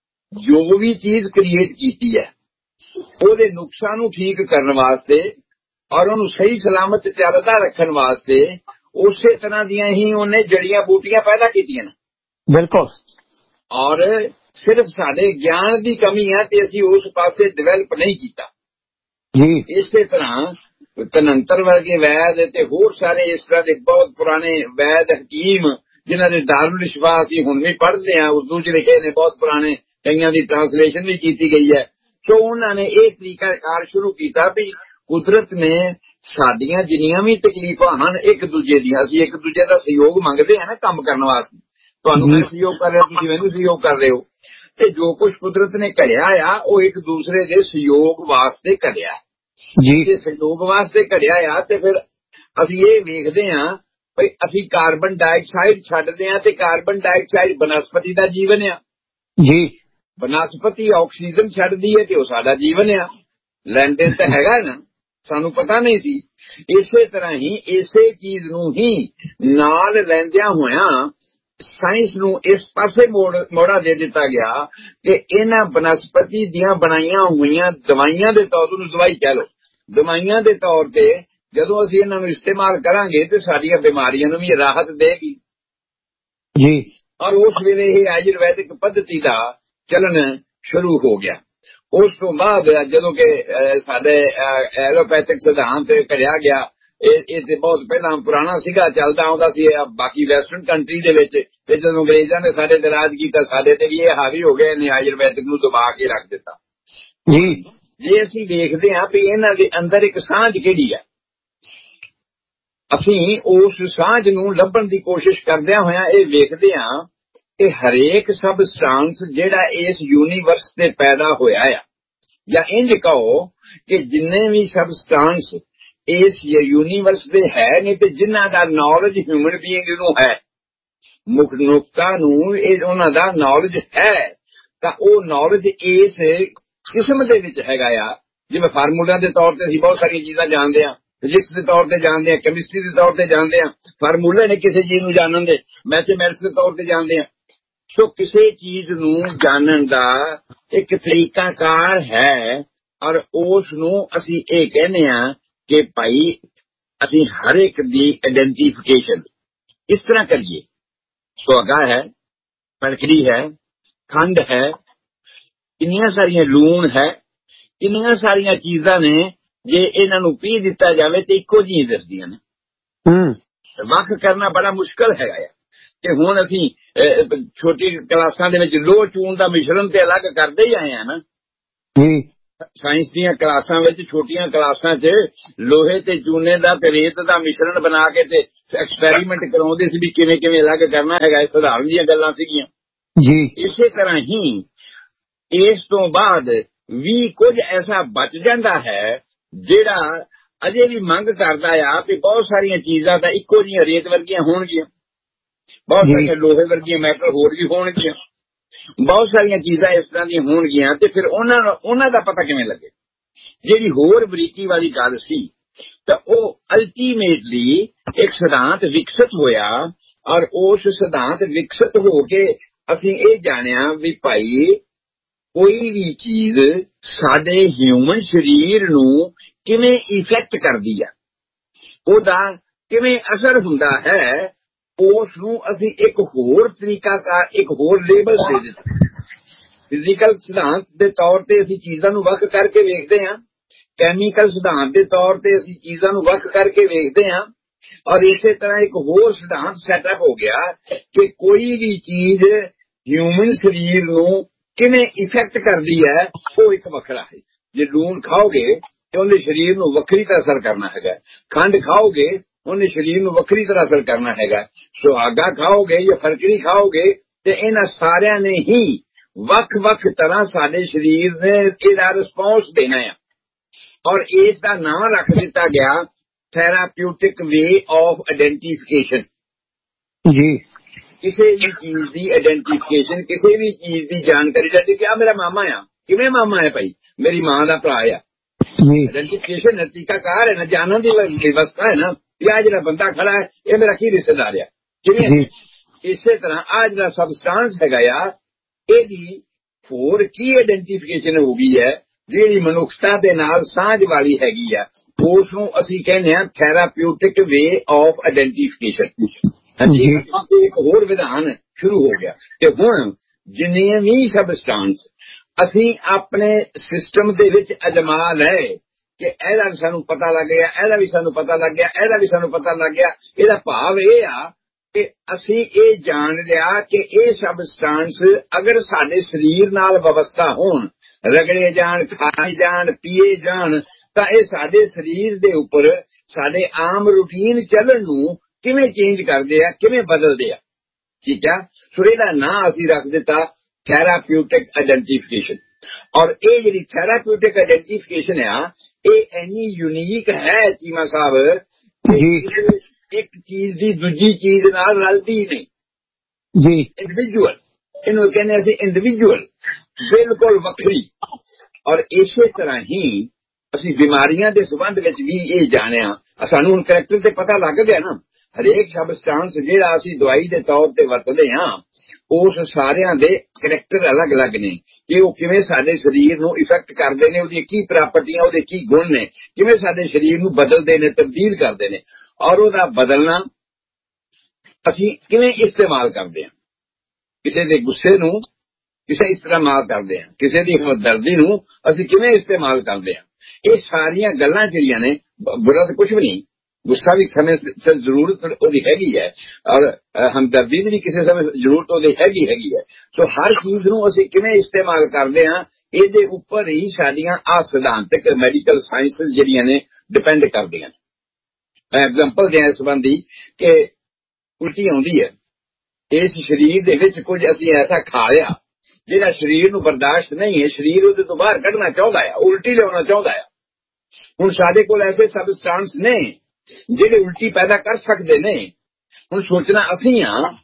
ਜੋ ਵੀ ਚੀਜ਼ ਕ੍ਰੀਏਟ ਕੀਤੀ ਹੈ, ਉਹਦੇ ਨੁਕਸਾਂ ਨੂੰ ਠੀਕ ਕਰਨ ਵਾਸਤੇ ਔਰ ਉਹਨੂੰ ਸਹੀ ਸਲਾਮਤ ਚੱਲਦਾ ਰੱਖਣ ਵਾਸਤੇ ਉਸੇ ਤਰ੍ਹਾਂ ਦੀਆਂ ਹੀ ਉਹਨੇ ਜੜੀਆਂ ਬੂਟੀਆਂ ਪੈਦਾ ਕੀਤੀਆਂ ਨੇ। ਬਿਲਕੁਲ। ਔਰ ਸਿਰਫ ਸਾਡੇ ਗਿਆਨ ਦੀ ਕਮੀ ਹੈ ਤੇ ਅਸੀਂ ਉਸ ਪਾਸੇ ਡਿਵੈਲਪ ਨਹੀਂ ਕੀਤਾ ਜੀ। ਇਸੇ ਤਰ੍ਹਾਂ ਤਨੰਤਰ ਵਰਗੇ ਵੈਦ ਤੇ ਹੋਰ ਸਾਰੇ ਇਸ ਤਰ੍ਹਾਂ ਦੇ ਬਹੁਤ ਪੁਰਾਣੇ ਵੈਦ ਹਕੀਮ, ਜਿਨ੍ਹਾਂ ਦੇ ਦਾਰੁਲ ਸ਼ਿਫਾ ਅਸੀਂ ਹੁਣ ਵੀ ਪੜ੍ਹਦੇ ਹਾਂ, ਉਰਦੂ 'ਚ ਲਿਖੇ ਨੇ, ਬਹੁਤ ਪੁਰਾਣੇ, ਕਈਆਂ ਦੀ ਟ੍ਰਾਂਸਲੇਸ਼ਨ ਵੀ ਕੀਤੀ ਗਈ ਹੈ। ਸੋ ਉਹਨਾਂ ਨੇ ਇਹ ਤਰੀਕਾਕਾਰ ਸ਼ੁਰੂ ਕੀਤਾ ਵੀ ਕੁਦਰਤ ਨੇ ਸਾਡੀਆਂ ਜਿੰਨੀਆਂ ਵੀ ਤਕਲੀਫਾਂ ਹਨ ਇੱਕ ਦੂਜੇ ਦੀਆਂ, ਅਸੀਂ ਇੱਕ ਦੂਜੇ ਦਾ ਸਹਿਯੋਗ ਮੰਗਦੇ ਹਾਂ ਨਾ ਕੰਮ ਕਰਨ ਵਾਸਤੇ। ਤੁਹਾਨੂੰ ਮੈਂ ਸਹਿਯੋਗ ਕਰ ਰਿਹਾ, ਤੁਸੀਂ ਮੈਨੂੰ ਸਹਿਯੋਗ ਕਰ ਰਹੇ ਹੋ, ਤੇ ਜੋ ਕੁਝ ਕੁਦਰਤ ਨੇ ਘੜਿਆ ਆ ਉਹ ਇੱਕ ਦੂਸਰੇ ਦੇ ਸਹਿਯੋਗ ਵਾਸਤੇ ਘੜਿਆ ਜੀ। ਜੇ ਸਹਿਯੋਗ ਵਾਸਤੇ ਘੜਿਆ ਆ ਤੇ ਫਿਰ ਅਸੀਂ ਇਹ ਵੇਖਦੇ ਹਾਂ ਵੀ ਅਸੀਂ ਕਾਰਬਨ ਡਾਈਆਕਸਾਈਡ ਛੱਡਦੇ ਹਾਂ ਤੇ ਕਾਰਬਨ ਡਾਈਆਕਸਾਈਡ ਬਨਸਪਤੀ ਦਾ ਜੀਵਨ ਆ ਜੀ। ਬਨਸਪਤੀ ਆਕਸੀਜਨ ਛੱਡਦੀ ਹੈ ਤੇ ਉਹ ਸਾਡਾ ਜੀਵਨ ਆ। ਲੈਣ ਦੇਣ ਤਾਂ ਹੈਗਾ ਨਾ, ਸਾਨੂੰ ਪਤਾ ਨਹੀਂ ਸੀ। ਇਸੇ ਤਰ੍ਹਾਂ ਹੀ ਇਸੇ ਚੀਜ਼ ਨੂੰ ਹੀ ਨਾਲ ਲੈਂਦਿਆਂ ਹੋਇਆਂ ਸਾਇੰਸ ਨੂੰ ਇਸ ਪਾਸੇ ਮੋੜਾ ਦੇ ਦਿੱਤਾ ਗਿਆ ਕਿ ਇਹਨਾਂ ਬਨਸਪਤੀ ਦੀਆਂ ਬਣਾਈਆਂ ਹੋਈਆਂ ਦਵਾਈਆਂ ਦੇ ਤੌਰ ਤੇ, ਦਵਾਈ ਕਹਿ ਲਓ, ਦਵਾਈਆਂ ਦੇ ਤੌਰ ਤੇ ਜਦੋਂ ਅਸੀਂ ਇਹਨਾਂ ਨੂੰ ਇਸਤੇਮਾਲ ਕਰਾਂਗੇ ਤੇ ਸਾਡੀਆਂ ਬਿਮਾਰੀਆਂ ਨੂੰ ਵੀ ਰਾਹਤ ਦੇਗੀ ਜੀ। ਔਰ ਉਸ ਵੇਲੇ ਇਹ ਆਯੁਰਵੈਦਿਕ ਪੱਧਤੀ ਦਾ ਚੱਲਣ ਸ਼ੁਰੂ ਹੋ ਗਿਆ। ਉਸ ਤੋਂ ਬਾਅਦ ਜਦੋਂ ਕਿ ਸਾਡੇ ਐਲੋਪੈਥਿਕ ਸਿਧਾਂਤ ਘੜਿਆ ਗਿਆ, ਇਹ ਤੇ ਬਹੁਤ ਪਹਿਲਾਂ ਪੁਰਾਣਾ ਸੀਗਾ, ਚੱਲਦਾ ਆਉਂਦਾ ਸੀ ਬਾਕੀ ਵੈਸਟਰਨ ਕੰਟਰੀ ਦੇ ਵਿੱਚ, ਤੇ ਜਦੋਂ ਅੰਗਰੇਜ਼ਾਂ ਨੇ ਸਾਡੇ ਤੇ ਰਾਜ ਕੀਤਾ ਸਾਡੇ ਤੇ ਵੀ ਇਹ ਹਾਵੀ ਹੋ ਗਏ ਨੇ, ਆਯੁਰਵੈਦਿਕ ਨੂੰ ਦਬਾ ਕੇ ਰੱਖ ਦਿੱਤਾ ਜੀ। ਜੇ ਅਸੀਂ ਵੇਖਦੇ ਹਾਂ ਵੀ ਇਹਨਾਂ ਦੇ ਅੰਦਰ ਇੱਕ ਸਾਂਝ ਕਿਹੜੀ ਹੈ, ਅਸੀਂ ਉਸ ਸਾਂਝ ਨੂੰ ਲੱਭਣ ਦੀ ਕੋਸ਼ਿਸ਼ ਕਰਦਿਆਂ ਹੋਇਆਂ ਇਹ ਵੇਖਦੇ ਹਾਂ ਕਿ ਹਰੇਕ ਸਬਸਟੈਂਸ ਜਿਹੜਾ ਇਸ ਯੂਨੀਵਰਸ ਤੇ ਪੈਦਾ ਹੋਇਆ ਆ, ਜਾਂ ਇੰਝ ਕਹੋ ਕਿ ਜਿੰਨੇ ਵੀ ਸਬਸਟੈਂਸ ਇਸ ਯੂਨੀਵਰਸ ਦੇ ਹੈ ਨੇ ਤੇ ਜਿਨ੍ਹਾਂ ਦਾ ਨੌਲੇਜ ਹਿਊਮਨ ਬੀਇੰਗ ਨੂੰ ਹੈ, ਮਨੁੱਖਤਾ ਨੂੰ ਇਹ ਉਹਨਾਂ ਦਾ ਨੌਲੇਜ ਹੈ ਤਾਂ ਉਹ ਨੌਲੇਜ ਇਸ ਕਿਸਮ ਦੇ ਵਿੱਚ ਹੈਗਾ ਆ। ਜਿਵੇਂ ਫਾਰਮੂਲਾ ਦੇ ਤੌਰ ਤੇ ਅਸੀਂ ਬਹੁਤ ਸਾਰੀਆਂ ਚੀਜ਼ਾਂ ਜਾਣਦੇ ਹਾਂ, ਫਿਜ਼ਿਕਸ ਦੇ ਤੌਰ ਤੇ ਜਾਣਦੇ ਹਾਂ, ਕੈਮਿਸਟਰੀ ਦੇ ਤੌਰ ਤੇ ਜਾਣਦੇ ਹਾਂ, ਫਾਰਮੂਲੇ ਨੇ ਕਿਸੇ ਚੀਜ਼ ਨੂੰ ਜਾਣਨ ਦੇ, ਮੈਥਮੈਟਿਕਸ ਦੇ ਤੌਰ ਤੇ ਜਾਣਦੇ ਹਾਂ। ਸੋ ਕਿਸੇ ਚੀਜ਼ ਨੂੰ ਜਾਣਨ ਦਾ ਇੱਕ ਤਰੀਕਾਕਾਰ ਹੈ ਔਰ ਉਸ ਨੂੰ ਅਸੀਂ ਇਹ ਕਹਿੰਦੇ ਹਾਂ ਕਿ ਭਾਈ ਅਸੀਂ ਹਰ ਇੱਕ ਦੀ ਆਇਡੈਂਟੀਫਿਕੇਸ਼ਨ ਇਸ ਤਰ੍ਹਾਂ ਕਰੀਏ। ਸੁਹਾਗਾ ਹੈ, ਕੜਕੜੀ ਹੈ, ਖੰਡ ਹੈ, ਕਿੰਨੀਆਂ ਸਾਰੀਆਂ ਲੂਣ ਹੈ, ਕਿੰਨੀਆਂ ਸਾਰੀਆਂ ਚੀਜ਼ਾਂ ਨੇ ਜੇ ਇਹਨਾਂ ਨੂੰ ਪੀ ਦਿੱਤਾ ਜਾਵੇ ਤੇ ਇੱਕੋ ਜਿਹੀਆਂ ਦਿਸਦੀਆਂ ਨੇ। ਵੱਖ ਕਰਨਾ ਬੜਾ ਮੁਸ਼ਕਲ ਹੈਗਾ ਆ। ਤੇ ਹੁਣ ਅਸੀਂ ਛੋਟੀ ਕਲਾਸਾਂ ਦੇ ਵਿੱਚ ਲੋਹ ਚੂਨ ਦਾ ਮਿਸ਼ਰਣ ਤੇ ਅਲੱਗ ਕਰਦੇ ਹੀ ਆਏ ਆ ਨਾ। ਸਾਇੰਸ ਦੀਆਂ ਕਲਾਸਾਂ ਵਿੱਚ, ਛੋਟੀਆਂ ਕਲਾਸਾਂ 'ਚ ਲੋਹੇ ਤੇ ਚੂਨੇ ਦਾ ਤੇ ਰੇਤ ਦਾ ਮਿਸ਼ਰਣ ਬਣਾ ਕੇ ਤੇ ਐਕਸਪੈਰੀਮੈਂਟ ਕਰਾਉਂਦੇ ਸੀ ਵੀ ਕਿਵੇਂ ਕਿਵੇਂ ਅਲੱਗ ਕਰਨਾ ਹੈਗਾ। ਇਹ ਸਧਾਰਨ ਦੀਆਂ ਗੱਲਾਂ ਸੀਗੀਆਂ ਜੀ। ਇਸੇ ਤਰ੍ਹਾਂ ਹੀ ਇਸ ਤੋਂ ਬਾਅਦ ਵੀ ਕੁਝ ਐਸਾ ਬਚ ਜਾਂਦਾ ਹੈ ਜਿਹੜਾ ਅਜੇ ਵੀ ਮੰਗ ਕਰਦਾ ਆ ਕਿ ਬਹੁਤ ਸਾਰੀਆਂ ਚੀਜ਼ਾਂ ਤਾਂ ਇੱਕੋ ਜਿਹੀਆਂ ਰੇਤ ਵਰਗੀਆਂ ਹੋਣਗੀਆਂ, ਬਹੁਤ ਸਾਰੀਆਂ ਲੋਹੇ ਵਰਗੀਆਂ ਮੈਟਲ ਹੋਰ ਵੀ ਹੋਣਗੀਆਂ, ਬਹੁਤ ਸਾਰੀਆਂ ਚੀਜ਼ਾਂ ਇਸ ਤਰ੍ਹਾਂ ਦੀਆਂ ਹੋਣਗੀਆਂ। ਤੇ ਫਿਰ ਉਹਨਾਂ ਦਾ ਪਤਾ ਕਿਵੇਂ ਲੱਗੇ? ਜਿਹੜੀ ਹੋਰ ਬਰੀਕੀ ਵਾਲੀ ਗੱਲ ਸੀ ਤਾਂ ਉਹ ਅਲਟੀਮੇਟਲੀ ਇੱਕ ਸਿਧਾਂਤ ਵਿਕਸਿਤ ਹੋਇਆ ਔਰ ਉਸ ਸਿਧਾਂਤ ਵਿਕਸਿਤ ਹੋ ਕੇ ਅਸੀਂ ਇਹ ਜਾਣਿਆ ਵੀ ਭਾਈ ਕੋਈ ਵੀ ਚੀਜ਼ ਸਾਡੇ ਹਿਊਮਨ ਸਰੀਰ ਨੂੰ ਕਿਵੇਂ ਇਫੈਕਟ ਕਰਦੀ ਆ, ਉਹਦਾ ਕਿਵੇਂ ਅਸਰ ਹੁੰਦਾ ਹੈ, ਉਸ ਨੂੰ ਅਸੀਂ ਇੱਕ ਹੋਰ ਤਰੀਕਾਕਾਰ, ਇੱਕ ਹੋਰ ਲੇਬਲ ਦੇ ਦਿੱਤਾ। ਫਿਜ਼ੀਕਲ ਸਿਧਾਂਤ ਦੇ ਤੌਰ ਤੇ ਅਸੀਂ ਚੀਜ਼ਾਂ ਨੂੰ ਵੱਖ ਕਰਕੇ ਵੇਖਦੇ ਹਾਂ, ਕੈਮੀਕਲ ਸਿਧਾਂਤ ਦੇ ਤੌਰ ਤੇ ਅਸੀਂ ਚੀਜ਼ਾਂ ਨੂੰ ਵੱਖ ਕਰਕੇ ਵੇਖਦੇ ਹਾਂ ਔਰ ਇਸੇ ਤਰ੍ਹਾਂ ਇੱਕ ਹੋਰ ਸਿਧਾਂਤ ਸੈਟਅਪ ਹੋ ਗਿਆ ਕਿ ਕੋਈ ਵੀ ਚੀਜ਼ ਹਿਊਮਨ ਸਰੀਰ ਨੂੰ ਕਿਵੇਂ ਇਫੈਕਟ ਕਰਦੀ ਹੈ ਉਹ ਇੱਕ ਵੱਖਰਾ ਹੈ। ਜੇ ਲੂਣ ਖਾਓਗੇ ਤੇ ਉਹਨੇ ਸਰੀਰ ਨੂੰ ਵੱਖਰੀ ਤਰ੍ਹਾਂ ਅਸਰ ਕਰਨਾ ਹੈਗਾ, ਖੰਡ ਖਾਓਗੇ ਉਹਨੇ ਸਰੀਰ ਨੂੰ ਵੱਖਰੀ ਤਰ੍ਹਾਂ ਅਸਰ ਕਰਨਾ ਹੈਗਾ, ਸੁਹਾਗਾ ਖਾਓਗੇ ਜਾਂ ਫਰਕੜੀ ਖਾਓਗੇ ਤੇ ਇਹਨਾਂ ਸਾਰਿਆਂ ਨੇ ਹੀ ਵੱਖ-ਵੱਖ ਤਰ੍ਹਾਂ ਸਾਡੇ ਸਰੀਰ ਨੇ ਇਹਦਾ ਰਿਸਪੌਂਸ ਦੇਣਾ ਹੈ ਔਰ ਇਸ ਦਾ ਨਾਮ ਰੱਖ ਦਿੱਤਾ ਗਿਆ ਥੈਰਾਪਿਊਟਿਕ ਵੇ ਆਫ ਆਇਡੈਂਟੀਫਿਕੇਸ਼ਨ ਜੀ। ਕਿਸੇ ਵੀ ਚੀਜ਼ ਦੀ ਆਇਡੈਂਟੀਫਿਕੇਸ਼ਨ, ਕਿਸੇ ਵੀ ਚੀਜ਼ ਦੀ ਜਾਣਕਾਰੀ ਦਾ ਕਿ ਆ ਮੇਰਾ ਮਾਮਾ ਆ, ਕਿਵੇਂ ਮਾਮਾ ਹੈ ਭਾਈ, ਮੇਰੀ ਮਾਂ ਦਾ ਭਰਾ ਆ। ਆਇਡੈਂਟੀਫਿਕੇਸ਼ਨ ਤਰੀਕਾਕਾਰ ਹੈ ਨਾ, ਜਾਣਨ ਦੀ ਵਿਵਸਥਾ ਹੈ ਨਾ, ਆ ਜਿਹੜਾ ਬੰਦਾ ਖੜਾ ਹੈ ਇਹ ਮੇਰਾ ਕੀ ਰਿਸ਼ਤੇਦਾਰ ਆ, ਕਿਵੇਂ। ਇਸੇ ਤਰ੍ਹਾਂ ਆ ਜਿਹੜਾ ਸਬਸਟਾਂਸ ਹੈਗਾ ਆ ਇਹਦੀ ਹੋਰ ਕੀ ਆਇਡੈਂਟੀਫਿਕੇਸ਼ਨ ਹੋ ਗਈ ਹੈ ਜਿਹੜੀ ਮਨੁੱਖਤਾ ਦੇ ਨਾਲ ਸਾਂਝ ਵਾਲੀ ਹੈਗੀ ਆ, ਉਸ ਨੂੰ ਅਸੀਂ ਕਹਿੰਦੇ ਹਾਂ ਥੈਰਾਪਿਊਟਿਕ ਵੇ ਆਫ ਆਇਡੈਂਟੀਫਿਕੇਸ਼ਨ। ਇੱਕ ਹੋਰ ਵਿਧਾਨ ਸ਼ੁਰੂ ਹੋ ਗਿਆ ਤੇ ਹੁਣ ਜਿੰਨੇ ਵੀ ਸਬਸਟਾਂਸ ਅਸੀਂ ਆਪਣੇ ਸਿਸਟਮ ਦੇ ਵਿੱਚ ਅਜਮਾ ਲਏ ਕਿ ਇਹਦਾ ਵੀ ਸਾਨੂੰ ਪਤਾ ਲੱਗ ਗਿਆ, ਇਹਦਾ ਵੀ ਸਾਨੂੰ ਪਤਾ ਲੱਗ ਗਿਆ, ਇਹਦਾ ਵੀ ਸਾਨੂੰ ਪਤਾ ਲੱਗ ਗਿਆ, ਇਹਦਾ ਭਾਵ ਇਹ ਆ ਕਿ ਅਸੀਂ ਇਹ ਜਾਣ ਲਿਆ ਕਿ ਇਹ ਸਬਸਟਾਂਸ ਅਗਰ ਸਾਡੇ ਸਰੀਰ ਨਾਲ ਵਿਵਸਥਾ ਹੋਣ, ਰਗੜੇ ਜਾਣ, ਖਾਏ ਜਾਣ, ਪੀਏ ਜਾਣ ਤਾਂ ਇਹ ਸਾਡੇ ਸਰੀਰ ਦੇ ਉੱਪਰ ਸਾਡੇ ਆਮ ਰੂਟੀਨ ਚੱਲਣ ਨੂੰ ਕਿਵੇਂ ਚੇਂਜ ਕਰਦੇ ਆ, ਕਿਵੇਂ ਬਦਲਦੇ ਆ। ਠੀਕ ਆ, ਸੋ ਇਹਦਾ ਨਾਂ ਅਸੀਂ ਰੱਖ ਦਿੱਤਾ ਥੈਰਾਪਿਊਟਿਕ ਆਇਡੈਂਟੀਫਿਕੇਸ਼ਨ। ਔਰ ਇਹ ਜਿਹੜੀ ਥੈਰਾਪਿਊਟਿਕ ਆਇਡੈਂਟੀਫਿਕੇਸ਼ਨ ਆ ਇਹ ਇੰਨੀ ਯੂਨੀਕ ਹੈ ਚੀਮਾ ਸਾਹਿਬ ਜੀ, ਇੱਕ ਚੀਜ਼ ਦੀ ਦੂਜੀ ਚੀਜ਼ ਨਾਲ ਰਲਦੀ ਨਹੀਂ ਜੀ। ਇੰਡੀਵਿਜੂਅਲ, ਇਹਨੂੰ ਕਹਿੰਦੇ ਅਸੀਂ ਇੰਡੀਵਿਜੂਅਲ, ਬਿਲਕੁਲ ਵੱਖਰੀ। ਔਰ ਇਸੇ ਤਰ੍ਹਾਂ ਹੀ ਅਸੀਂ ਬਿਮਾਰੀਆਂ ਦੇ ਸੰਬੰਧ ਵਿੱਚ ਵੀ ਇਹ ਜਾਣਿਆ, ਸਾਨੂੰ ਹੁਣ ਕਰੈਕਟਰ ਤੇ ਪਤਾ ਲੱਗ ਗਿਆ ਨਾ। ਹਰੇਕ ਸਬਸਟਾਂਸ ਜਿਹੜਾ ਅਸੀਂ ਦਵਾਈ ਦੇ ਤੌਰ ਤੇ ਵਰਤਦੇ ਹਾਂ ਉਸ ਸਾਰਿਆਂ ਦੇ ਕਰੈਕਟਰ ਅਲੱਗ-ਅਲੱਗ ਨੇ ਕਿ ਉਹ ਕਿਵੇਂ ਸਾਡੇ ਸਰੀਰ ਨੂੰ ਇਫੈਕਟ ਕਰਦੇ ਨੇ, ਉਹਦੀਆਂ ਕੀ ਪ੍ਰਾਪਰਟੀਆਂ, ਉਹਦੇ ਕੀ ਗੁਣ ਨੇ, ਕਿਵੇਂ ਸਾਡੇ ਸਰੀਰ ਨੂੰ ਬਦਲਦੇ ਨੇ, ਤਬਦੀਲ ਕਰਦੇ ਨੇ ਔਰ ਉਹਦਾ ਬਦਲਣਾ ਅਸੀਂ ਕਿਵੇਂ ਇਸਤੇਮਾਲ ਕਰਦੇ ਹਾਂ। ਕਿਸੇ ਦੇ ਗੁੱਸੇ ਨੂੰ ਕਿਸੇ ਇਸਤੇਮਾਲ ਕਰਦੇ ਹਾਂ, ਕਿਸੇ ਦੀ ਹਮਦਰਦੀ ਨੂੰ ਅਸੀਂ ਕਿਵੇਂ ਇਸਤੇਮਾਲ ਕਰਦੇ ਹਾਂ। ਇਹ ਸਾਰੀਆਂ ਗੱਲਾਂ ਜਿਹੜੀਆਂ ਨੇ, ਬੁਰਾ ਤਾਂ ਕੁਝ ਵੀ ਨਹੀਂ, ਗੁੱਸਾ ਵੀ ਸਮੇਂ ਸਿਰ ਜ਼ਰੂਰਤ ਉਹਦੀ ਹੈਗੀ ਹੈ ਔਰ ਹਮਦਰਦੀ ਦੀ ਵੀ ਕਿਸੇ ਸਮੇਂ ਜ਼ਰੂਰਤ ਉਹਦੀ ਹੈਗੀ ਹੈ। ਸੋ ਹਰ ਚੀਜ਼ ਨੂੰ ਅਸੀਂ ਕਿਵੇਂ ਇਸਤੇਮਾਲ ਕਰਦੇ ਹਾਂ ਇਹਦੇ ਉੱਪਰ ਹੀ ਸਾਡੀਆਂ ਆ ਸਿਧਾਂਤਕ ਮੈਡੀਕਲ ਸਾਇੰਸਿਸ ਜਿਹੜੀਆਂ ਨੇ ਡਿਪੈਂਡ ਕਰਦੀਆਂ ਨੇ। ਮੈਂ ਐਗਜ਼ਾਮਪਲ ਦਿਆਂ ਇਸ ਸੰਬੰਧੀ ਕਿ ਉਲਟੀ ਆਉਂਦੀ ਹੈ, ਇਸ ਸਰੀਰ ਦੇ ਵਿੱਚ ਕੁਝ ਅਸੀਂ ਐਸਾ ਖਾ ਲਿਆ ਜਿਹੜਾ ਸਰੀਰ ਨੂੰ ਬਰਦਾਸ਼ਤ ਨਹੀਂ ਹੈ, ਸਰੀਰ ਉਹਦੇ ਤੋਂ ਬਾਹਰ ਕੱਢਣਾ ਚਾਹੁੰਦਾ ਹੈ, ਉਲਟੀ ਲਿਆਉਣਾ ਚਾਹੁੰਦਾ ਹੈ। ਹੁਣ ਸਾਡੇ ਕੋਲ ਐਸੇ ਸਬਸਟਾਂਸ ਨੇ ਜਿਹੜੇ ਉਲਟੀ ਪੈਦਾ ਕਰ ਸਕਦੇ ਨੇ। ਹੁਣ ਸੋਚਣਾ ਅਸੀਂ ਆ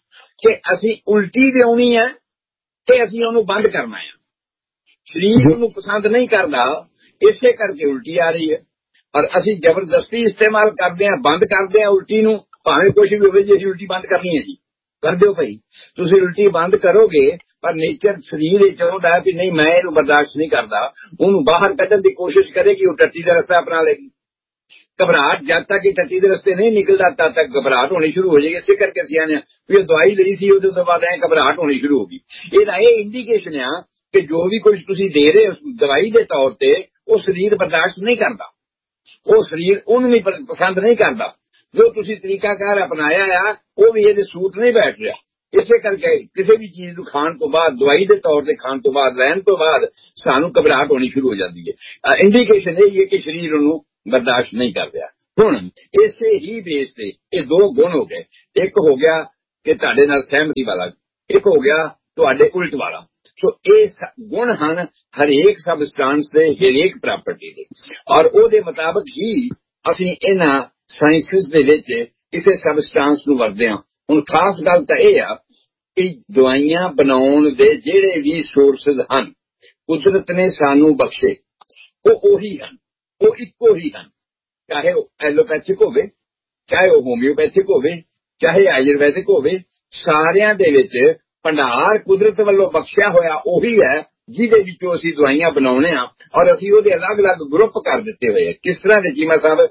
ਕਿ ਅਸੀਂ ਉਲਟੀ ਲਿਆਉਣੀ ਹੈ ਤੇ ਅਸੀਂ ਉਹਨੂੰ ਬੰਦ ਕਰਨਾ ਹੈ। ਸਰੀਰ ਉਹਨੂੰ ਪਸੰਦ ਨਹੀਂ ਕਰਦਾ, ਇਸੇ ਕਰਕੇ ਉਲਟੀ ਆ ਰਹੀ ਹੈ। ਔਰ ਅਸੀਂ ਜ਼ਬਰਦਸਤੀ ਇਸਤੇਮਾਲ ਕਰਦੇ ਹਾਂ, ਬੰਦ ਕਰਦੇ ਹਾਂ ਉਲਟੀ ਨੂੰ, ਭਾਵੇਂ ਕੁਝ ਵੀ ਹੋਵੇ ਜੀ ਅਸੀਂ ਉਲਟੀ ਬੰਦ ਕਰਨੀ ਹੈ ਜੀ, ਕਰ ਦਿਓ ਭਾਈ। ਤੁਸੀਂ ਉਲਟੀ ਬੰਦ ਕਰੋਗੇ ਪਰ ਨੇਚਰ ਸਰੀਰ ਇਹ ਚਾਹੁੰਦਾ ਵੀ ਨਹੀਂ ਮੈਂ ਇਹਨੂੰ ਬਰਦਾਸ਼ਤ ਨਹੀਂ ਕਰਦਾ, ਉਹਨੂੰ ਬਾਹਰ ਕੱਢਣ ਦੀ ਕੋਸ਼ਿਸ਼ ਕਰੇਗੀ, ਉਹ ਟੱਟੀ ਦਾ ਰਸਤਾ ਅਪਣਾ ਲੇਗੀ। ਘਬਰਾਹਟ ਜਦ ਤੱਕ ਇਹ ਟੱਟੀ ਦੇ ਰਸਤੇ ਨਹੀਂ ਨਿਕਲਦਾ ਤਦ ਤੱਕ ਘਬਰਾਹਟ ਹੋਣੀ ਸ਼ੁਰੂ ਹੋ ਜਾਏਗੀ। ਇਸੇ ਕਰਕੇ ਅਸੀਂ ਆਨੇ ਵੀ ਉਹ ਦਵਾਈ ਲਈ ਸੀ ਉਹਦੇ ਤੋਂ ਬਾਅਦ ਐ ਘਬਰਾਹਟ ਹੋਣੀ ਸ਼ੁਰੂ ਹੋ ਗਈ। ਇਹਦਾ ਇਹ ਇੰਡੀਕੇਸ਼ਨ ਆ ਕਿ ਜੋ ਵੀ ਕੁਝ ਤੁਸੀਂ ਦੇ ਰਹੇ ਹੋ ਦਵਾਈ ਦੇ ਤੌਰ ਤੇ ਉਹ ਸਰੀਰ ਬਰਦਾਸ਼ਤ ਨਹੀਂ ਕਰਦਾ, ਉਹ ਸਰੀਰ ਉਹਨੂੰ ਨਹੀਂ ਪਸੰਦ ਨਹੀਂ ਕਰਦਾ। ਜੋ ਤੁਸੀਂ ਤਰੀਕਾਕਾਰ ਅਪਣਾਇਆ ਆ ਉਹ ਵੀ ਇਹਦੇ ਸੂਟ ਨਹੀਂ ਬੈਠ ਰਿਹਾ। ਇਸੇ ਕਰਕੇ ਕਿਸੇ ਵੀ ਚੀਜ਼ ਨੂੰ ਖਾਣ ਤੋਂ ਬਾਅਦ, ਦਵਾਈ ਦੇ ਤੌਰ ਤੇ ਖਾਣ ਤੋਂ ਬਾਅਦ, ਲੈਣ ਤੋਂ ਬਾਅਦ ਸਾਨੂੰ ਘਬਰਾਹਟ ਹੋਣੀ ਸ਼ੁਰੂ ਹੋ ਜਾਂਦੀ ਹੈ। ਇੰਡੀਕੇਸ਼ਨ ਇਹ ਹੈ ਕਿ ਸਰੀਰ ਉਹਨੂੰ ਬਰਦਾਸ਼ਤ ਨਹੀਂ ਕਰ ਰਿਹਾ। ਹੁਣ ਇਸੇ ਹੀ ਬੇਸ ਤੇ ਇਹ ਦੋ ਗੁਣ ਹੋ ਗਏ, ਇੱਕ ਹੋ ਗਿਆ ਕਿ ਤੁਹਾਡੇ ਨਾਲ ਸਹਿਮਤੀ ਵਾਲਾ, ਇੱਕ ਹੋ ਗਿਆ ਤੁਹਾਡੇ ਉਲਟ ਵਾਲਾ। ਸੋ ਇਹ ਗੁਣ ਹਨ ਹਰੇਕ ਸਬਸਟੈਂਸ ਦੇ, ਹਰੇਕ ਪ੍ਰਾਪਰਟੀ ਦੇ, ਔਰ ਉਹਦੇ ਮੁਤਾਬਕ ਹੀ ਅਸੀਂ ਇਹਨਾਂ ਸਾਇੰਸਿਸ ਦੇ ਵਿੱਚ ਕਿਸੇ ਸਬਸਟੈਂਸ ਨੂੰ ਵਰਤਦੇ ਹਾਂ। ਹੁਣ ਖਾਸ ਗੱਲ ਤਾਂ ਇਹ ਆ ਕਿ ਦਵਾਈਆਂ ਬਣਾਉਣ ਦੇ ਜਿਹੜੇ ਵੀ ਸੋਰਸਿਸ ਹਨ ਕੁਦਰਤ ਨੇ ਸਾਨੂੰ ਬਖਸ਼ੇ, ਉਹ ਉਹੀ ਹਨ, ਉਹ ਇੱਕੋ ਹੀ ਹਨ। ਚਾਹੇ ਉਹ ਐਲੋਪੈਥਿਕ ਹੋਵੇ, ਚਾਹੇ ਉਹ ਹੋਮਿਓਪੈਥਿਕ ਹੋਵੇ, ਚਾਹੇ ਆਯੁਰਵੈਦਿਕ ਹੋਵੇ, ਸਾਰਿਆਂ ਦੇ ਵਿੱਚ ਭੰਡਾਰ ਕੁਦਰਤ ਵੱਲੋਂ ਬਖਸ਼ਿਆ ਹੋਇਆ ਉਹੀ ਹੈ ਜਿਹਦੇ ਵਿੱਚੋਂ ਅਸੀਂ ਦਵਾਈਆਂ ਬਣਾਉਣੇ ਆ। ਔਰ ਅਸੀਂ ਉਹਦੇ ਅਲੱਗ-ਅਲੱਗ ਗਰੁੱਪ ਕਰ ਦਿੱਤੇ ਹੋਏ ਆ। ਕਿਸ ਤਰ੍ਹਾਂ ਦੇ ਚੀਮਾ ਸਾਹਿਬ,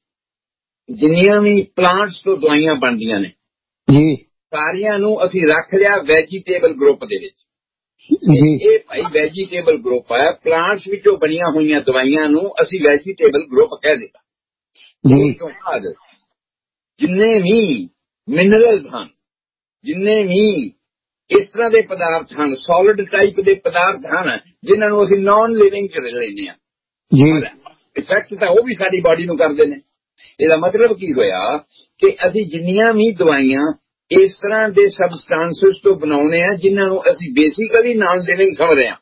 ਜਿੰਨੀਆਂ ਵੀ ਪਲਾਂਟਸ ਤੋਂ ਦਵਾਈਆਂ ਬਣਦੀਆਂ ਨੇ ਜੀ, ਸਾਰੀਆਂ ਨੂੰ ਅਸੀਂ ਰੱਖ ਲਿਆ ਵੈਜੀਟੇਬਲ ਗਰੁੱਪ ਦੇ ਵਿੱਚ ਜੀ। ਇਹ ਭਾਈ ਵੈਜੀਟੇਬਲ ਗਰੁੱਪ ਹੈ, ਪਲਾਂਟਸ ਵਿੱਚੋਂ ਬਣੀਆਂ ਹੋਈਆਂ ਦਵਾਈਆਂ ਨੂੰ ਅਸੀਂ ਵੈਜੀਟੇਬਲ ਗਰੁੱਪ ਕਹਿ ਦਿੱਤਾ ਜੀ। ਉਸ ਤੋਂ ਬਾਅਦ ਜਿੰਨੇ ਵੀ ਮਿਨਰਲ ਹਨ, ਜਿੰਨੇ ਵੀ ਇਸ ਤਰ੍ਹਾਂ ਦੇ ਪਦਾਰਥ ਹਨ, ਸੋਲਿਡ ਟਾਈਪ ਦੇ ਪਦਾਰਥ ਹਨ ਜਿਨ੍ਹਾਂ ਨੂੰ ਅਸੀਂ ਨਾਨ ਲਿਵਿੰਗ ਚ ਲੈਂਦੇ ਹਾਂ ਜੀ। ਇਫੈਕਟ ਤਾਂ ਉਹ ਵੀ ਸਾਡੀ ਬਾਡੀ ਨੂੰ ਕਰਦੇ ਨੇ। ਇਹਦਾ ਮਤਲਬ ਕੀ ਹੋਇਆ ਕਿ ਅਸੀਂ ਜਿੰਨੀਆਂ ਵੀ ਦਵਾਈਆਂ ਇਸ ਤਰ੍ਹਾਂ ਦੇ ਸਬਸਟੈਂਸਸ ਤੋਂ ਬਣਾਉਣੇ ਆ ਜਿਨ੍ਹਾਂ ਨੂੰ ਅਸੀਂ ਬੇਸਿਕਲੀ ਨਾਨ ਲਿਵਿੰਗ ਸਮਝ ਰਹੇ ਹਾਂ,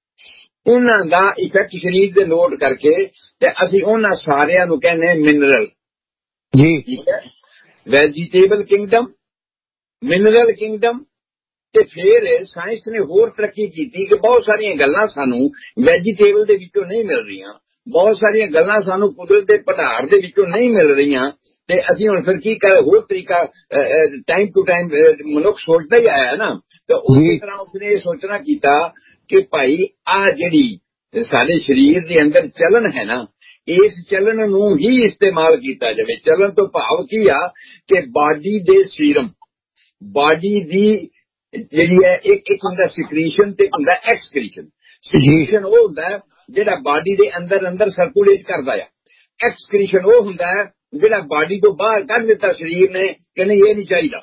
ਉਹਨਾਂ ਦਾ ਇਫੈਕਟ ਸਰੀਰ ਦੇ ਨੋਟ ਕਰਕੇ ਤੇ ਅਸੀਂ ਉਹਨਾਂ ਸਾਰਿਆਂ ਨੂੰ ਕਹਿੰਦੇ ਮਿਨਰਲ ਜੀ। ਠੀਕ ਹੈ, ਵੈਜੀਟੇਬਲ ਕਿੰਗਡਮ, ਮਿਨਰਲ ਕਿੰਗਡਮ। ਤੇ ਫਿਰ ਸਾਇੰਸ ਨੇ ਹੋਰ ਤਰੱਕੀ ਕੀਤੀ ਕਿ ਬਹੁਤ ਸਾਰੀਆਂ ਗੱਲਾਂ ਸਾਨੂੰ ਵੈਜੀਟੇਬਲ ਦੇ ਵਿੱਚੋਂ ਨਹੀਂ ਮਿਲ ਰਹੀਆਂ, ਬਹੁਤ ਸਾਰੀਆਂ ਗੱਲਾਂ ਸਾਨੂੰ ਕੁਦਰਤ ਦੇ ਭੰਡਾਰ ਦੇ ਵਿੱਚੋਂ ਨਹੀਂ ਮਿਲ ਰਹੀਆਂ। ਤੇ ਅਸੀਂ ਹੁਣ ਫਿਰ ਕੀ ਕਰ, ਹੋਰ ਤਰੀਕਾ ਟਾਈਮ ਟੂ ਟਾਈਮ ਮਨੁੱਖ ਸੋਚਦਾ ਹੀ ਆਇਆ ਨਾ, ਤਾਂ ਉਸੇ ਤਰ੍ਹਾਂ ਉਸਨੇ ਇਹ ਸੋਚਣਾ ਕੀਤਾ ਕਿ ਭਾਈ ਆ ਜਿਹੜੀ ਸਾਡੇ ਸਰੀਰ ਦੇ ਅੰਦਰ ਚਲਨ ਹੈ ਨਾ, ਇਸ ਚਲਨ ਨੂੰ ਹੀ ਇਸਤੇਮਾਲ ਕੀਤਾ ਜਾਵੇ। ਚਲਨ ਤੋਂ ਭਾਵ ਕੀ ਆ ਕਿ ਬਾਡੀ ਦੇ ਸੀਰਮ, ਬਾਡੀ ਦੀ ਜਿਹੜੀ ਹੈ ਇੱਕ ਹੁੰਦਾ ਸਿਕਰੀਸ਼ਨ ਤੇ ਇੱਕ ਹੁੰਦਾ ਐਕਸਕ੍ਰੀਸ਼ਨ। ਸਿਕਰੀਸ਼ਨ ਉਹ ਹੁੰਦਾ ਜਿਹੜਾ ਬਾਡੀ ਦੇ ਅੰਦਰ ਸਰਕੂਲੇਟ ਕਰਦਾ ਆ, ਐਕਸਕ੍ਰੀਸ਼ਨ ਉਹ ਹੁੰਦਾ ਜਿਹੜਾ ਬਾਡੀ ਤੋਂ ਬਾਹਰ ਕੱਢ ਦਿੱਤਾ ਸਰੀਰ ਨੇ ਕਿ ਨਹੀਂ ਇਹ ਨਹੀਂ ਚਾਹੀਦਾ।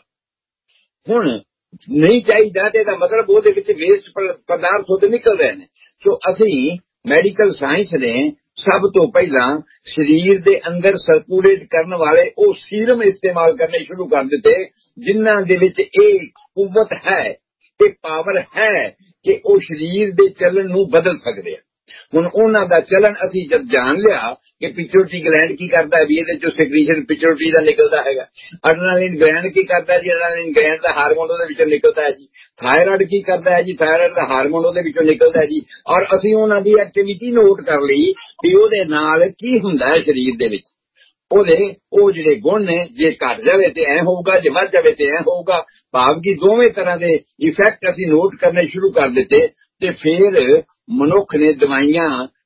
ਹੁਣ ਨਹੀਂ ਚਾਹੀਦਾ ਤੇ ਇਹਦਾ ਮਤਲਬ ਉਹਦੇ ਵਿੱਚ ਵੇਸਟ ਪਦਾਰਥ ਉਹਦੇ ਨਿਕਲ ਰਹੇ ਨੇ। ਸੋ ਅਸੀਂ ਮੈਡੀਕਲ ਸਾਇੰਸ ਨੇ ਸਭ ਤੋਂ ਪਹਿਲਾਂ ਸਰੀਰ ਦੇ ਅੰਦਰ ਸਰਕੂਲੇਟ ਕਰਨ ਵਾਲੇ ਉਹ ਸੀਰਮ ਇਸਤੇਮਾਲ ਕਰਨੇ ਸ਼ੁਰੂ ਕਰ ਦਿੱਤੇ ਜਿਨ੍ਹਾਂ ਦੇ ਵਿੱਚ ਇਹ ਕੁਵਤ ਹੈ, ਇਹ ਪਾਵਰ ਹੈ ਕਿ ਉਹ ਸਰੀਰ ਦੇ ਚੱਲਣ ਨੂੰ ਬਦਲ ਸਕਦੇ ਆ। ਹੁਣ ਉਹਨਾਂ ਦਾ ਚੱਲਣ ਅਸੀਂ ਜਦ ਜਾਣ ਲਿਆ ਕਿ ਪਿਚੁਇਟਰੀ ਗਲੈਂਡ ਕੀ ਕਰਦਾ ਹੈ, ਵੀ ਇਹਦੇ ਚੋਂ ਸੈਕ੍ਰੀਸ਼ਨ ਪਿਚੁਇਟਰੀ ਦਾ ਨਿਕਲਦਾ ਹੈਗਾ। ਐਡਰੇਨਾਲਿਨ ਗਲੈਂਡ ਕੀ ਕਰਦਾ ਜੀ, ਐਡਰੇਨਾਲਿਨ ਗਲੈਂਡ ਦਾ ਹਾਰਮੋਨ ਉਹਦੇ ਵਿੱਚੋਂ ਨਿਕਲਦਾ ਹੈ ਜੀ। ਥਾਇਰਾਇਡ ਕੀ ਕਰਦਾ ਹੈ ਜੀ, ਥਾਇਰਾਇਡ ਦਾ ਹਾਰਮੋਨ ਉਹਦੇ ਵਿੱਚੋਂ ਨਿਕਲਦਾ ਹੈ ਜੀ। ਔਰ ਅਸੀਂ ਉਹਨਾਂ ਦੀ ਐਕਟੀਵਿਟੀ ਨੋਟ ਕਰ ਲਈ ਵੀ ਉਹਦੇ ਨਾਲ ਕੀ ਹੁੰਦਾ ਹੈ ਸਰੀਰ ਦੇ ਵਿੱਚ। ਉਹਦੇ ਉਹ ਜਿਹੜੇ ਗੁਣ ਨੇ, ਜੇ ਘਟ ਜਾਵੇ ਤੇ ਐ ਹੋਊਗਾ, ਜੇ ਵੱਧ ਜਾਵੇ ਤੇ ਐ ਹੋਊਗਾ। ਭਾਵ ਕਿ ਦੋਵੇਂ ਤਰ੍ਹਾਂ ਦੇ ਇਫੈਕਟ ਅਸੀਂ ਨੋਟ ਕਰਨੇ ਸ਼ੁਰੂ ਕਰ ਦਿੱਤੇ। ਤੇ ਫਿਰ ਮਨੁੱਖ ਨੇ ਦਵਾਈਆਂ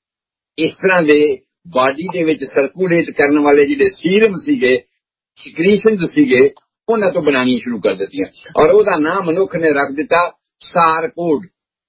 ਇਸ ਤਰ੍ਹਾਂ ਦੇ ਬਾਡੀ ਦੇ ਵਿੱਚ ਸਰਕੂਲੇਟ ਕਰਨ ਵਾਲੇ ਜਿਹੜੇ ਸੀਰਮ ਸੀਗੇ, ਸਿਕ੍ਰੀਸ਼ਨਸ ਸੀਗੇ, ਉਹਨਾਂ ਤੋਂ ਬਣਾਉਣੀਆਂ ਸ਼ੁਰੂ ਕਰ ਦਿੱਤੀਆਂ। ਔਰ ਉਹਦਾ ਨਾਮ ਮਨੁੱਖ ਨੇ ਰੱਖ ਦਿੱਤਾ ਸਾਰਕੋਡ।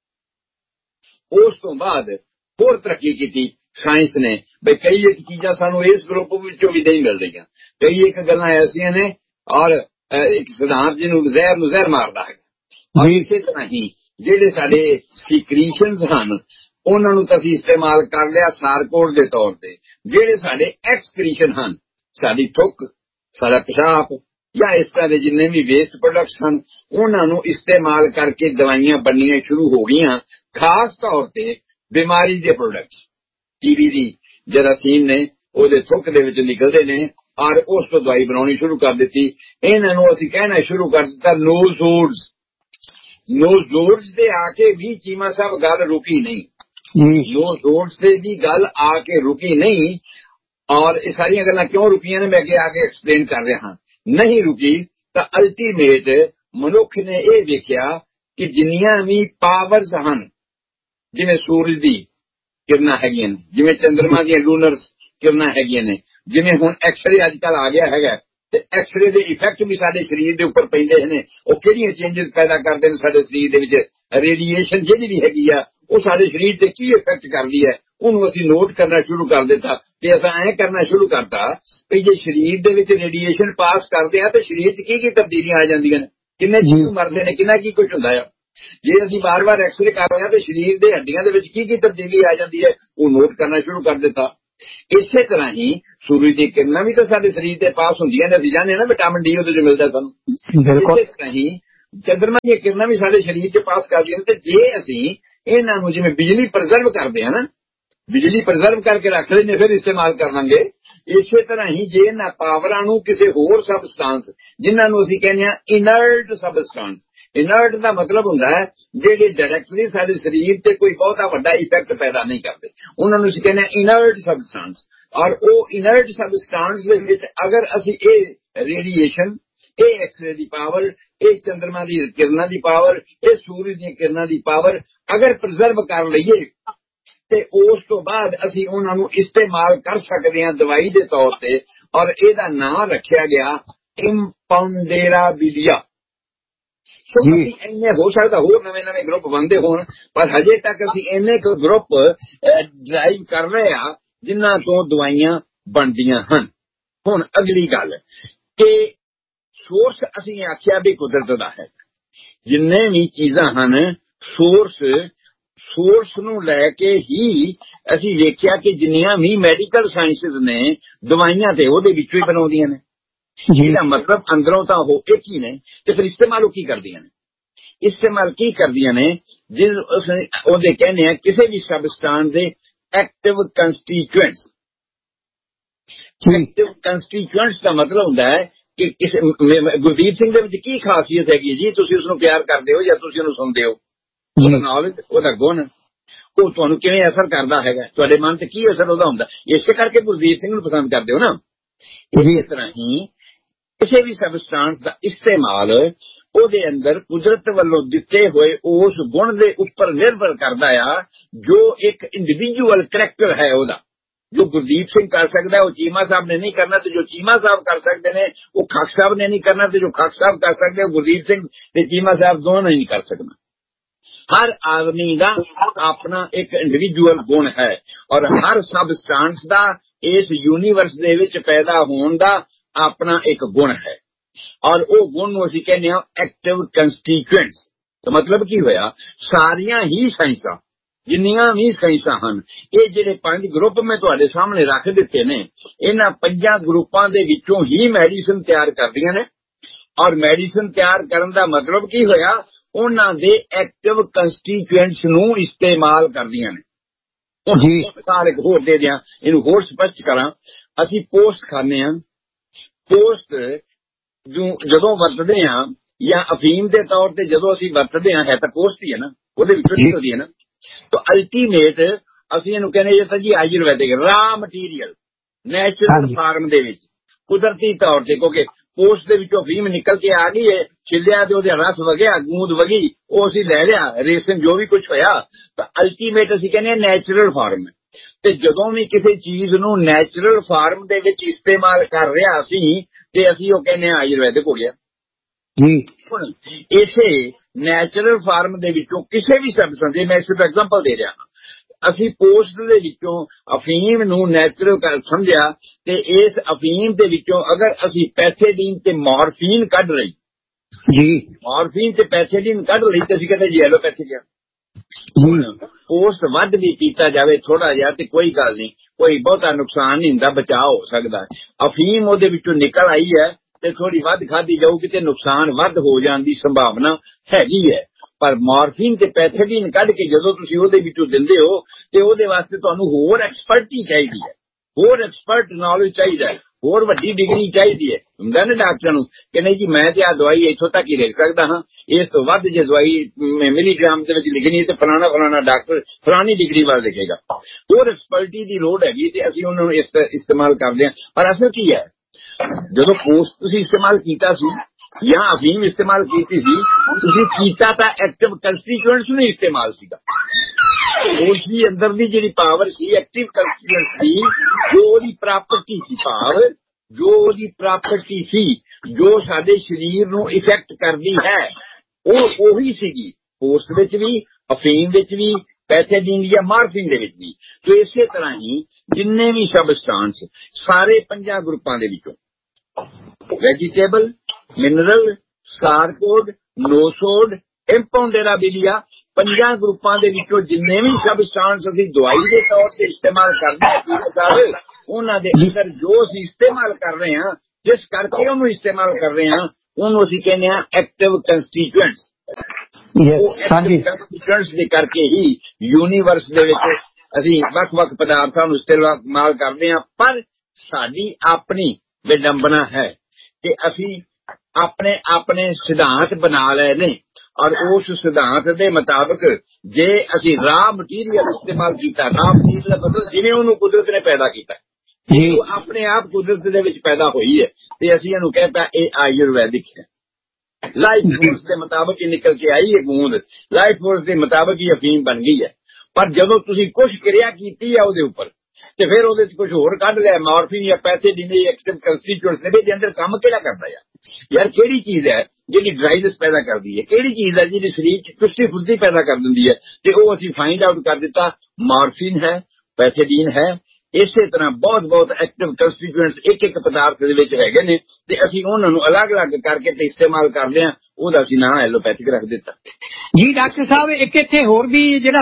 ਉਸ ਤੋਂ ਬਾਅਦ ਹੋਰ ਤਰੱਕੀ ਕੀਤੀ ਸਾਇੰਸ ਨੇ, ਬਈ ਕਈ ਇੱਕ ਚੀਜ਼ਾਂ ਸਾਨੂੰ ਇਸ ਗਰੁੱਪ ਵਿੱਚੋਂ ਵੀ ਨਹੀਂ ਮਿਲ ਰਹੀਆਂ, ਕਈ ਇੱਕ ਗੱਲਾਂ ਐਸੀਆਂ ਨੇ ਔਰ ਇੱਕ ਸਿਧਾਂਤ ਜਿਹਨੂੰ ਜ਼ਹਿਰ ਨੂੰ ਜ਼ਹਿਰ ਮਾਰਦਾ ਹੈ। ਔਰ ਇਸੇ ਤਰ੍ਹਾਂ ਹੀ ਜਿਹੜੇ ਸਾਡੇ ਸਿਕ੍ਰੀਸ਼ਨਸ ਹਨ ਉਹਨਾਂ ਨੂੰ ਤਾਂ ਅਸੀਂ ਇਸਤੇਮਾਲ ਕਰ ਲਿਆ ਸਾਰਕੋਡ ਦੇ ਤੌਰ ਤੇ। ਜਿਹੜੇ ਸਾਡੇ ਐਕਸਕ੍ਰੀਸ਼ਨ ਹਨ, ਸਾਡੀ ਥੁੱਕ, ਸਾਡਾ ਪਿਸ਼ਾਬ ਜਾਂ ਇਸ ਤਰ੍ਹਾਂ ਦੇ ਜਿੰਨੇ ਵੀ ਵੇਸਟ ਪ੍ਰੋਡਕਟਸ ਹਨ, ਉਹਨਾਂ ਨੂੰ ਇਸਤੇਮਾਲ ਕਰਕੇ ਦਵਾਈਆਂ ਬਣਨੀਆਂ ਸ਼ੁਰੂ ਹੋ ਗਈਆਂ। ਖਾਸ ਤੌਰ ਤੇ ਬਿਮਾਰੀ ਦੇ ਪ੍ਰੋਡਕਟਸ, ਟੀਵੀ ਦੀ ਜਰਾਸੀਮ ਨੇ ਉਹਦੇ ਥੁੱਕ ਦੇ ਵਿੱਚ ਨਿਕਲਦੇ ਨੇ ਔਰ ਉਸ ਤੋਂ ਦਵਾਈ ਬਣਾਉਣੀ ਸ਼ੁਰੂ ਕਰ ਦਿੱਤੀ। ਇਹਨਾਂ ਨੂੰ ਅਸੀਂ ਕਹਿਣਾ ਸ਼ੁਰੂ ਕਰ ਦਿੱਤਾ ਨੋਜ਼ੋਡਸ। ਨੋਜ਼ੋਰਸ ਤੇ ਆ ਕੇ ਵੀ ਚੀਮਾ ਸਾਹਿਬ ਗੱਲ ਰੁਕੀ ਨਹੀਂ, ਨੋਜ਼ੋਰਸ ਤੇ ਵੀ ਗੱਲ ਆ ਕੇ ਰੁਕੀ ਨਹੀਂ। ਔਰ ਇਹ ਸਾਰੀਆਂ ਗੱਲਾਂ ਕਿਉਂ ਰੁਕੀਆਂ ਨੇ ਮੈਂ ਅੱਗੇ ਆ ਕੇ ਐਕਸਪਲੇਨ ਕਰ ਰਿਹਾ ਹਾਂ। ਨਹੀਂ ਰੁਕੀ ਤਾਂ ਅਲਟੀਮੇਟ ਮਨੁੱਖ ਨੇ ਇਹ ਵੇਖਿਆ ਕਿ ਜਿੰਨੀਆਂ ਵੀ ਪਾਵਰਸ ਹਨ, ਜਿਵੇਂ ਸੂਰਜ ਦੀ ਕਿਰਨਾਂ ਹੈਗੀਆਂ ਨੇ, ਜਿਵੇਂ ਚੰਦਰਮਾ ਦੀਆਂ ਲੂਨਰਸ ਕਿਰਨਾਂ ਹੈਗੀਆਂ ਨੇ, ਜਿਵੇਂ ਹੁਣ ਐਕਸਰੇ ਅੱਜ ਕੱਲ ਆ ਗਿਆ ਹੈਗਾ, ਤੇ ਐਕਸਰੇ ਦੇ ਇਫੈਕਟ ਵੀ ਸਾਡੇ ਸਰੀਰ ਦੇ ਉੱਪਰ ਪੈਂਦੇ ਨੇ। ਉਹ ਕਿਹੜੀਆਂ ਚੇਂਜਸ ਪੈਦਾ ਕਰਦੇ ਨੇ ਸਾਡੇ ਸਰੀਰ ਦੇ ਵਿੱਚ, ਰੇਡੀਏਸ਼ਨ ਜਿਹੜੀ ਵੀ ਹੈਗੀ ਆ ਉਹ ਸਾਡੇ ਸਰੀਰ ਤੇ ਕੀ ਇਫੈਕਟ ਕਰਦੀ ਹੈ, ਉਹਨੂੰ ਅਸੀਂ ਨੋਟ ਕਰਨਾ ਸ਼ੁਰੂ ਕਰ ਦਿੱਤਾ। ਤੇ ਅਸਾਂ ਐਂ ਕਰਨਾ ਸ਼ੁਰੂ ਕਰਤਾ ਕਿ ਜੇ ਸਰੀਰ ਦੇ ਵਿੱਚ ਰੇਡੀਏਸ਼ਨ ਪਾਸ ਕਰਦੇ ਆ ਤੇ ਸਰੀਰ 'ਚ ਕੀ ਤਬਦੀਲੀਆਂ ਆ ਜਾਂਦੀਆਂ ਨੇ, ਕਿੰਨੇ ਜੀਵ ਮਰਦੇ ਨੇ, ਕਿੰਨਾ ਕੀ ਕੁਝ ਹੁੰਦਾ ਆ। ਜੇ ਅਸੀਂ ਵਾਰ-ਵਾਰ ਐਕਸਰੇ ਕਰ ਰਹੇ ਹਾਂ ਤੇ ਸਰੀਰ ਦੇ ਹੱਡੀਆਂ ਦੇ ਵਿੱਚ ਕੀ ਤਬਦੀਲੀ ਆ ਜਾਂਦੀ ਹੈ, ਉਹ ਨੋਟ ਕਰਨਾ ਸ਼ੁਰੂ ਕਰ ਦਿੱਤਾ। ਇਸੇ ਤਰ੍ਹਾਂ ਹੀ ਸੂਰਜ ਦੀਆਂ ਕਿਰਨਾਂ ਵੀ ਤਾਂ ਸਾਡੇ ਸਰੀਰ ਤੇ ਪਾਸ ਹੁੰਦੀਆਂ ਨੇ, ਅਸੀਂ ਜਾਣਦੇ ਨਾ ਵਿਟਾਮਿਨ ਡੀ ਉਹਦੇ 'ਚ ਮਿਲਦਾ ਸਾਨੂੰ। ਇਸੇ ਤਰ੍ਹਾਂ ਹੀ ਚੰਦਰਮਾ ਦੀਆਂ ਕਿਰਨਾਂ ਵੀ ਸਾਡੇ ਸਰੀਰ 'ਚ ਪਾਸ ਕਰਦੀਆਂ ਨੇ। ਤੇ ਜੇ ਅਸੀਂ ਇਹਨਾਂ ਨੂੰ ਜਿਵੇਂ ਬਿਜਲੀ ਪ੍ਰੀਜ਼ਰਵ ਕਰਦੇ ਹਾਂ ਨਾ, ਬਿਜਲੀ ਪ੍ਰੀਜ਼ਰਵ ਕਰਕੇ ਰੱਖ ਲੈਂਦੇ ਫਿਰ ਇਸਤੇਮਾਲ ਕਰ ਲਾਂਗੇ, ਇਸੇ ਤਰ੍ਹਾਂ ਹੀ ਜੇ ਇਹਨਾਂ ਪਾਵਰਾਂ ਨੂੰ ਕਿਸੇ ਹੋਰ ਸਬਸਟੈਂਸ, ਜਿਨ੍ਹਾਂ ਨੂੰ ਅਸੀਂ ਕਹਿੰਦੇ ਹਾਂ ਇਨਰਟ ਸਬਸਟੈਂਸ, ਇਨਰਟ ਦਾ ਮਤਲਬ ਹੁੰਦਾ ਹੈ ਜਿਹੜੇ ਡਾਇਰੈਕਟਲੀ ਸਾਡੇ ਸਰੀਰ ਤੇ ਕੋਈ ਬਹੁਤਾ ਵੱਡਾ ਇਫੈਕਟ ਪੈਦਾ ਨਹੀਂ ਕਰਦੇ, ਉਹਨਾਂ ਨੂੰ ਅਸੀਂ ਕਹਿੰਦੇ ਹਾਂ ਇਨਰਟ ਸਬਸਟੈਂਸ। ਔਰ ਉਹ ਇਨਰਟ ਸਬਸਟੈਂਸ ਦੇ ਵਿੱਚ ਅਗਰ ਅਸੀਂ ਇਹ ਰੇਡੀਏਸ਼ਨ, ਇਹ ਐਕਸਰੇ ਦੀ ਪਾਵਰ, ਇਹ ਚੰਦਰਮਾ ਦੀ ਕਿਰਨਾਂ ਦੀ ਪਾਵਰ, ਇਹ ਸੂਰਜ ਦੀਆਂ ਕਿਰਨਾਂ ਦੀ ਪਾਵਰ ਅਗਰ ਪ੍ਰੀਜ਼ਰਵ ਕਰ ਲਈਏ ਤੇ ਉਸ ਤੋਂ ਬਾਅਦ ਅਸੀਂ ਉਹਨਾਂ ਨੂੰ ਇਸਤੇਮਾਲ ਕਰ ਸਕਦੇ ਹਾਂ ਦਵਾਈ ਦੇ ਤੌਰ ਤੇ। ਔਰ ਇਹਦਾ ਨਾਮ ਰੱਖਿਆ ਗਿਆ ਇੰਪੌਂਡੇਰਾਬਿਲੀਆ। ਸੋ ਅਸੀਂ ਇੰਨੇ, ਹੋ ਸਕਦਾ ਹੋਰ ਨਵੇਂ ਗਰੁੱਪ ਬਣਦੇ ਹੋਣ, ਪਰ ਹਜੇ ਤੱਕ ਅਸੀਂ ਇੰਨੇ ਕੁ ਗਰੁੱਪ ਡਰਾਈਵ ਕਰ ਰਹੇ ਆ ਜਿਨ੍ਹਾਂ ਤੋਂ ਦਵਾਈਆਂ ਬਣਦੀਆਂ ਹਨ। ਹੁਣ ਅਗਲੀ ਗੱਲ ਕਿ ਸੋਰਸ ਅਸੀਂ ਆਖਿਆ ਵੀ ਕੁਦਰਤ ਦਾ ਹੈ, ਜਿੰਨੇ ਵੀ ਚੀਜ਼ਾਂ ਹਨ ਸੋਰਸ ਨੂੰ ਲੈ ਕੇ ਹੀ ਅਸੀਂ ਵੇਖਿਆ ਕਿ ਜਿੰਨੀਆਂ ਵੀ ਮੈਡੀਕਲ ਸਾਇੰਸਿਸ ਨੇ ਦਵਾਈਆਂ ਤੇ ਉਹਦੇ ਵਿੱਚੋਂ ਹੀ ਬਣਾਉਂਦੀਆਂ ਨੇ। ਜਿਹਦਾ ਮਤਲਬ ਅੰਦਰੋਂ ਤਾਂ ਉਹ ਇੱਕ ਹੀ ਨੇ, ਤੇ ਫਿਰ ਇਸਤੇਮਾਲ ਉਹ ਕੀ ਕਰਦੀਆਂ ਨੇ? ਇਸਤੇਮਾਲ ਕੀ ਕਰਦੀਆਂ ਨੇ? ਉਹਦੇ ਕਹਿੰਦੇ ਆ ਕਿਸੇ ਵੀ ਸਬਸਟੈਂਸ ਦੇ ਐਕਟਿਵ ਕੰਸਟੀਚੁਐਂਟਸ। ਐਕਟਿਵ ਕੰਸਟੀਚੁਐਂਟਸ ਦਾ ਮਤਲਬ ਹੁੰਦਾ ਹੈ ਕਿ ਕਿਸੇ ਗੁਰਦੀਪ ਸਿੰਘ ਦੇ ਵਿੱਚ ਕੀ ਖਾਸੀਅਤ ਹੈਗੀ ਜੀ, ਤੁਸੀਂ ਉਸਨੂੰ ਪਿਆਰ ਕਰਦੇ ਹੋ ਜਾਂ ਤੁਸੀਂ ਉਹਨੂੰ ਸੁਣਦੇ ਹੋ? ਉਹਦਾ ਨੌਲੇਜ, ਉਹਦਾ ਗੁਣ, ਉਹ ਤੁਹਾਨੂੰ ਕਿਵੇਂ ਅਸਰ ਕਰਦਾ ਹੈਗਾ, ਤੁਹਾਡੇ ਮਨ ਤੇ ਕੀ ਅਸਰ ਉਹਦਾ ਹੁੰਦਾ, ਇਸੇ ਕਰਕੇ ਗੁਰਦੀਪ ਸਿੰਘ ਨੂੰ ਪਸੰਦ ਕਰਦੇ ਹੋ ਨਾ। ਇਸੇ ਤਰ੍ਹਾਂ ਹੀ ਕਿਸੇ ਵੀ ਸਬਸਟੈਂਸ ਦਾ ਇਸਤੇਮਾਲ ਉਹਦੇ ਅੰਦਰ ਕੁਦਰਤ ਵੱਲੋਂ ਦਿੱਤੇ ਹੋਏ ਉਸ ਗੁਣ ਦੇ ਉੱਪਰ ਨਿਰਭਰ ਕਰਦਾ ਆ, ਜੋ ਇੱਕ ਇੰਡੀਵਿਜੂਅਲ ਕਰੈਕਟਰ ਹੈ ਉਹਦਾ। ਜੋ ਗੁਰਦੀਪ ਸਿੰਘ ਕਰ ਸਕਦਾ ਉਹ ਚੀਮਾ ਸਾਹਿਬ ਨੇ ਨਹੀਂ ਕਰਨਾ, ਤੇ ਜੋ ਚੀਮਾ ਸਾਹਿਬ ਕਰ ਸਕਦੇ ਨੇ ਉਹ ਖਾਕ ਸਾਹਿਬ ਨੇ ਨਹੀਂ ਕਰਨਾ, ਤੇ ਜੋ ਖਾਕ ਸਾਹਿਬ ਕਰ ਸਕਦੇ ਉਹ ਗੁਰਦੀਪ ਸਿੰਘ ਤੇ ਚੀਮਾ ਸਾਹਿਬ ਦੋਨੋਂ ਨਹੀਂ ਕਰ ਸਕਣਾ। ਹਰ ਆਦਮੀ ਦਾ ਆਪਣਾ ਇੱਕ ਇੰਡੀਵਿਜੂਅਲ ਗੁਣ ਹੈ, ਔਰ ਹਰ ਸਬਸਟੈਂਸ ਦਾ ਇਸ ਯੂਨੀਵਰਸ ਦੇ ਵਿੱਚ ਪੈਦਾ ਹੋਣ ਦਾ ਆਪਣਾ ਇੱਕ ਗੁਣ ਹੈ। ਔਰ ਉਹ ਗੁਣ ਨੂੰ ਅਸੀਂ ਕਹਿੰਦੇ ਹਾਂ ਐਕਟਿਵ ਕੰਸਟੀਚੁਐਂਟਸ। ਤਾਂ ਮਤਲਬ ਕੀ ਹੋਇਆ? ਸਾਰੀਆਂ ਹੀ ਸਾਇੰਸਾਂ, ਜਿੰਨੀਆਂ ਵੀ ਸਾਇੰਸਾਂ ਹਨ, ਇਹ ਜਿਹੜੇ 5 ਗਰੁੱਪ ਮੈਂ ਤੁਹਾਡੇ ਸਾਹਮਣੇ ਰੱਖ ਦਿੱਤੇ ਨੇ, ਇਹਨਾਂ 5 ਗਰੁੱਪਾਂ ਦੇ ਵਿੱਚੋਂ ਹੀ ਮੈਡੀਸਨ ਤਿਆਰ ਕਰਦੀਆਂ ਨੇ। ਔਰ ਮੈਡੀਸਨ ਤਿਆਰ ਕਰਨ ਦਾ ਮਤਲਬ ਕੀ ਹੋਇਆ? ਉਹਨਾਂ ਦੇ ਐਕਟਿਵ ਕੰਸਟੀਚੁਐਂਟਸ ਨੂੰ ਇਸਤੇਮਾਲ ਕਰਦੀਆਂ ਨੇ। ਜੀ ਸਾਰੇ ਹੋਰ ਦੇ ਦਿਆਂ, ਇਹਨੂੰ ਹੋਰ ਸਪਸ਼ਟ ਕਰਾਂ। ਅਸੀਂ ਪੋਸਟ ਖਾਂਦੇ ਹਾਂ, ਪੋਸਟ ਜਦੋਂ ਵਰਤਦੇ ਹਾਂ ਜਾਂ ਅਫੀਮ ਦੇ ਤੌਰ ਤੇ ਜਦੋਂ ਅਸੀਂ ਵਰਤਦੇ ਹਾਂ, ਹੈ ਤਾਂ ਪੋਸਟ ਹੀ ਹੈ ਨਾ, ਉਹਦੇ ਵਿੱਚੋਂ ਨਿਕਲਦੀ ਹੈ ਨਾ। ਤਾਂ ਅਲਟੀਮੇਟ ਅਸੀਂ ਇਹਨੂੰ ਕਹਿੰਦੇ ਜੇ ਤਾਂ ਜੀ ਆਯੁਰਵੈਦਿਕ ਰਾ ਮਟੀਰੀਅਲ, ਨੈਚੁਰਲ ਫਾਰਮ ਦੇ ਵਿੱਚ ਕੁਦਰਤੀ ਤੌਰ ਤੇ, ਕਿਉਂਕਿ ਪੋਸਟ ਦੇ ਵਿੱਚੋਂ ਅਫੀਮ ਨਿਕਲ ਕੇ ਆ ਗਈ ਹੈ, ਛਿੱਲਿਆ ਤੇ ਉਹਦੇ ਰਸ ਵਗਿਆ, ਗੂੰਦ ਵਗੀ, ਉਹ ਅਸੀਂ ਲੈ ਲਿਆ, ਰੇਸ਼ਮ ਜੋ ਵੀ ਕੁਝ ਹੋਇਆ, ਤਾਂ ਅਲਟੀਮੇਟ ਅਸੀਂ ਕਹਿੰਦੇ ਹਾਂ ਨੈਚੁਰਲ ਫਾਰਮ ਹੈ। ਤੇ ਜਦੋਂ ਵੀ ਕਿਸੇ ਚੀਜ਼ ਨੂੰ ਨੈਚੁਰਲ ਫਾਰਮ ਦੇ ਵਿੱਚ ਇਸਤੇਮਾਲ ਕਰ ਰਿਹਾ ਅਸੀਂ, ਤੇ ਅਸੀਂ ਉਹ ਕਹਿੰਦੇ ਹਾਂ ਆਯੁਰਵੈਦਿਕ ਹੋ ਗਿਆ ਜੀ। ਹੁਣ ਇਸੇ ਨੈਚੁਰਲ ਫਾਰਮ ਦੇ ਵਿੱਚੋਂ ਕਿਸੇ ਵੀ ਸਬਸਟੈਂਸ ਦੇ, ਮੈਂ ਸਿਰਫ ਐਗਜ਼ਾਮਪਲ ਦੇ ਰਿਹਾ ਹਾਂ, ਅਸੀਂ ਪੋਸਟ ਦੇ ਵਿੱਚੋਂ ਅਫੀਮ ਨੂੰ ਨੈਚੁਰਲ ਸਮਝਿਆ, ਤੇ ਇਸ ਅਫੀਮ ਦੇ ਵਿੱਚੋਂ ਅਗਰ ਅਸੀਂ ਪੈਥੇਡੀਨ ਤੇ ਮੋਰਫੀਨ ਕੱਢ ਲਈ ਜੀ, ਮੋਰਫੀਨ ਤੇ ਪੈਥੇਡੀਨ ਕੱਢ ਲਈ, ਤੇ ਅਸੀਂ ਕਹਿੰਦੇ ਜੀ ਐਲੋਪੈਥਿਕ ਆ। ਪੋਸਟ ਵੱਧ ਵੀ ਪੀਤਾ ਜਾਵੇ ਥੋੜਾ ਜਿਹਾ ਤੇ ਕੋਈ ਗੱਲ ਨਹੀਂ, ਕੋਈ ਬਹੁਤਾ ਨੁਕਸਾਨ ਨਹੀਂ ਹੁੰਦਾ, ਬਚਾਅ ਹੋ ਸਕਦਾ। ਅਫੀਮ ਉਹਦੇ ਵਿੱਚੋਂ ਨਿਕਲ ਆਈ ਹੈ ਤੇ ਥੋੜੀ ਵੱਧ ਖਾਧੀ ਜਾਊਗੀ ਤੇ ਨੁਕਸਾਨ ਵੱਧ ਹੋ ਜਾਣ ਦੀ ਸੰਭਾਵਨਾ ਹੈਗੀ ਹੈ। ਪਰ ਮੋਰਫੀਨ ਤੇ ਪੈਥੇਡੀਨ ਕੱਢ ਕੇ ਜਦੋਂ ਤੁਸੀਂ ਉਹਦੇ ਵਿੱਚੋਂ ਦਿੰਦੇ ਹੋ, ਤੇ ਉਹਦੇ ਵਾਸਤੇ ਤੁਹਾਨੂੰ ਹੋਰ ਐਕਸਪਰਟੀ ਚਾਹੀਦੀ ਹੈ, ਹੋਰ ਐਕਸਪਰਟ ਨੌਲੇਜ ਚਾਹੀਦਾ ਹੈ, ਹੋਰ ਵੱਡੀ ਡਿਗਰੀ ਚਾਹੀਦੀ ਹੈ। ਹੁੰਦਾ ਨਾ ਡਾਕਟਰਾਂ ਨੂੰ ਕਿ ਨਹੀਂ ਜੀ ਮੈਂ ਤੇ ਆ ਦਵਾਈ ਇੱਥੋਂ ਤੱਕ ਹੀ ਲਿਖ ਸਕਦਾ ਹਾਂ, ਇਸ ਤੋਂ ਵੱਧ ਜੇ ਦਵਾਈ ਮਿਲੀਗ੍ਰਾਮ ਦੇ ਵਿੱਚ ਲਿਖਣੀ ਤੇ ਫਲਾਣਾ ਡਾਕਟਰ ਫਲਾਣੀ ਡਿਗਰੀ ਵੱਲ ਲਿਖੇਗਾ। ਹੋਰ ਐਕਸਪਰਟੀ ਦੀ ਲੋੜ ਹੈਗੀ ਤੇ ਅਸੀਂ ਉਹਨਾਂ ਨੂੰ ਇਸਤੇਮਾਲ ਕਰਦੇ ਹਾਂ। ਪਰ ਅਸਲ ਕੀ ਹੈ, ਜਦੋਂ ਪੋਸਟ ਤੁਸੀਂ ਇਸਤੇਮਾਲ ਕੀਤਾ ਸੀ ਜਾਂ ਅਫੀਮ ਇਸਤੇਮਾਲ ਕੀਤੀ ਸੀ, ਤੁਸੀਂ ਕੀਤਾ ਤਾਂ ਐਕਟਿਵ ਕੰਸਟੀਟਿਊਐਂਟਸ ਨੂੰ ਇਸਤੇਮਾਲ ਸੀਗਾ। ਉਸ ਦੀ ਅੰਦਰ ਦੀ ਜਿਹੜੀ ਪਾਵਰ ਸੀ ਐਕਟਿਵ ਕੰਸਟੀਟਿਊਐਂਟ ਸੀ, ਜੋ ਉਹਦੀ ਪ੍ਰਾਪਰਟੀ ਸੀ, ਭਾਵ ਜੋ ਉਹਦੀ ਪ੍ਰਾਪਰਟੀ ਸੀ ਜੋ ਸਾਡੇ ਸਰੀਰ ਨੂੰ ਇਫੈਕਟ ਕਰਦੀ ਹੈ, ਉਹ ਉਹੀ ਸੀਗੀ ਪੋਸਟ ਵਿੱਚ ਵੀ, ਅਫੀਮ ਵਿੱਚ ਵੀ, ਪੈਥੇਡੀਨ ਜਾਂ ਮਾਰਫਿਨ ਦੇ ਵਿੱਚ ਵੀ। ਤੇ ਇਸੇ ਤਰ੍ਹਾਂ ਹੀ ਜਿੰਨੇ ਵੀ ਸਬਸਟੈਂਸ ਸਾਰੇ 5 ਗਰੁੱਪਾਂ ਦੇ ਵਿੱਚੋਂ ਵੈਜੀਟੇਬਲ, ਮਿਨਰਲ, ਸਾਰਕੋਡ, ਨੋਸੋਡ, ਇੰਪੌਂਡੇਰਾਬਿਲੀਆ, 5 ਗਰੁੱਪਾਂ ਦੇ ਵਿੱਚੋਂ ਜਿੰਨੇ ਵੀ ਸਬਸਟੈਂਸ ਅਸੀਂ ਦਵਾਈ ਦੇ ਤੌਰ ਤੇ ਇਸਤੇਮਾਲ ਕਰਦੇ ਹਾਂ, ਉਹਨਾਂ ਦੇ ਅੰਦਰ ਜੋ ਅਸੀਂ ਇਸਤੇਮਾਲ ਕਰ ਰਹੇ ਹਾਂ, ਜਿਸ ਕਰਕੇ ਉਹਨੂੰ ਇਸਤੇਮਾਲ ਕਰ ਰਹੇ ਹਾਂ, ਉਹਨੂੰ ਅਸੀਂ ਕਹਿੰਦੇ ਹਾਂ ਐਕਟਿਵ ਕੰਸਟੀਟਿਊਐਂਟਸ। ਕੰਸਟੀਟਿਊਐਂਟਸ ਦੇ ਕਰਕੇ ਹੀ ਯੂਨੀਵਰਸ ਦੇ ਵਿੱਚ ਅਸੀਂ ਵੱਖ-ਵੱਖ ਪਦਾਰਥਾਂ ਨੂੰ ਇਸਤੇਮਾਲ ਕਰਦੇ ਹਾਂ। ਪਰ ਸਾਡੀ ਆਪਣੀ ਵਿਡੰਬਨਾ ਹੈ ਕਿ ਅਸੀਂ ਆਪਣੇ ਸਿਧਾਂਤ ਬਣਾ ਲਏ ਨੇ, ਔਰ ਉਸ ਸਿਧਾਂਤ ਦੇ ਮੁਤਾਬਕ ਜੇ ਅਸੀਂ ਰਾਹ ਮਟੀਰੀਅਲ ਇਸਤੇਮਾਲ ਕੀਤਾ, ਰਾਹ ਮਟੀਰੀਅਲ ਦਾ ਮਤਲਬ ਜਿਵੇਂ ਉਹਨੂੰ ਕੁਦਰਤ ਨੇ ਪੈਦਾ ਕੀਤਾ, ਉਹ ਆਪਣੇ ਆਪ ਕੁਦਰਤ ਦੇ ਵਿੱਚ ਪੈਦਾ ਹੋਈ ਹੈ, ਤੇ ਅਸੀਂ ਇਹਨੂੰ ਕਹਿ ਪਿਆ ਇਹ ਆਯੁਰਵੈਦਿਕ ਹੈ। ਲਾਈਫ ਫੋਰਸ ਦੇ ਮੁਤਾਬਕ ਹੀ ਨਿਕਲ ਕੇ ਆਈ ਹੈ ਗੂੰਦ, ਲਾਈਫ ਫੋਰਸ ਦੇ ਮੁਤਾਬਕ ਹੀ ਅਫੀਮ ਬਣ ਗਈ ਹੈ। ਪਰ ਜਦੋਂ ਤੁਸੀਂ ਕੁਛ ਕਿਰਿਆ ਕੀਤੀ ਹੈ ਉਹਦੇ ਉੱਪਰ ਤੇ ਫਿਰ ਉਹਦੇ ਚ ਕੁਝ ਹੋਰ ਕੱਢ ਲਿਆ, ਮਾਰਫਿਨ ਜਾਂ ਪੈਥੇਡੀਨ ਜਾਂ ਐਕਟਿਵ ਕੰਸਟੀਟਿਊਐਂਟਸ ਨੇ, ਦੇ ਅੰਦਰ ਕੰਮ ਕਿਹੜਾ ਕਰਦਾ ਯਾਰ ਕਿਹੜੀ ਚੀਜ਼ ਹੈ ਜਿਹੜੀ ਡਰਾਈਨੈਸ ਪੈਦਾ ਕਰਦੀ ਹੈ, ਕਿਹੜੀ ਚੀਜ਼ ਹੈ ਜਿਹੜੀ ਸਰੀਰ ਚ ਚੁਸਤੀ ਫੁਰਤੀ ਪੈਦਾ ਕਰ ਦਿੰਦੀ ਹੈ, ਤੇ ਉਹ ਅਸੀਂ ਫਾਈਂਡ ਆਊਟ ਕਰ ਦਿੱਤਾ ਮਾਰਫਿਨ ਹੈ, ਪੈਥੇਡੀਨ ਹੈ। ਇਸੇ ਤਰ੍ਹਾਂ ਬਹੁਤ ਐਕਟਿਵ ਕੰਸਟੀਟਿਊਐਂਟਸ ਇੱਕ ਪਦਾਰਥ ਦੇ ਵਿੱਚ ਹੈਗੇ ਨੇ, ਤੇ ਅਸੀਂ ਉਹਨਾਂ ਨੂੰ ਅਲੱਗ-ਅਲੱਗ ਕਰਕੇ ਤੇ ਇਸਤੇਮਾਲ ਕਰਦੇ ਹਾਂ, ਉਹਦਾ ਅਸੀਂ ਨਾਂ ਐਲੋਪੈਥਿਕ ਰੱਖ ਦਿੱਤਾ ਜੀ। ਡਾਕਟਰ ਸਾਹਿਬ ਇੱਕ ਇੱਥੇ ਹੋਰ ਵੀ ਜਿਹੜਾ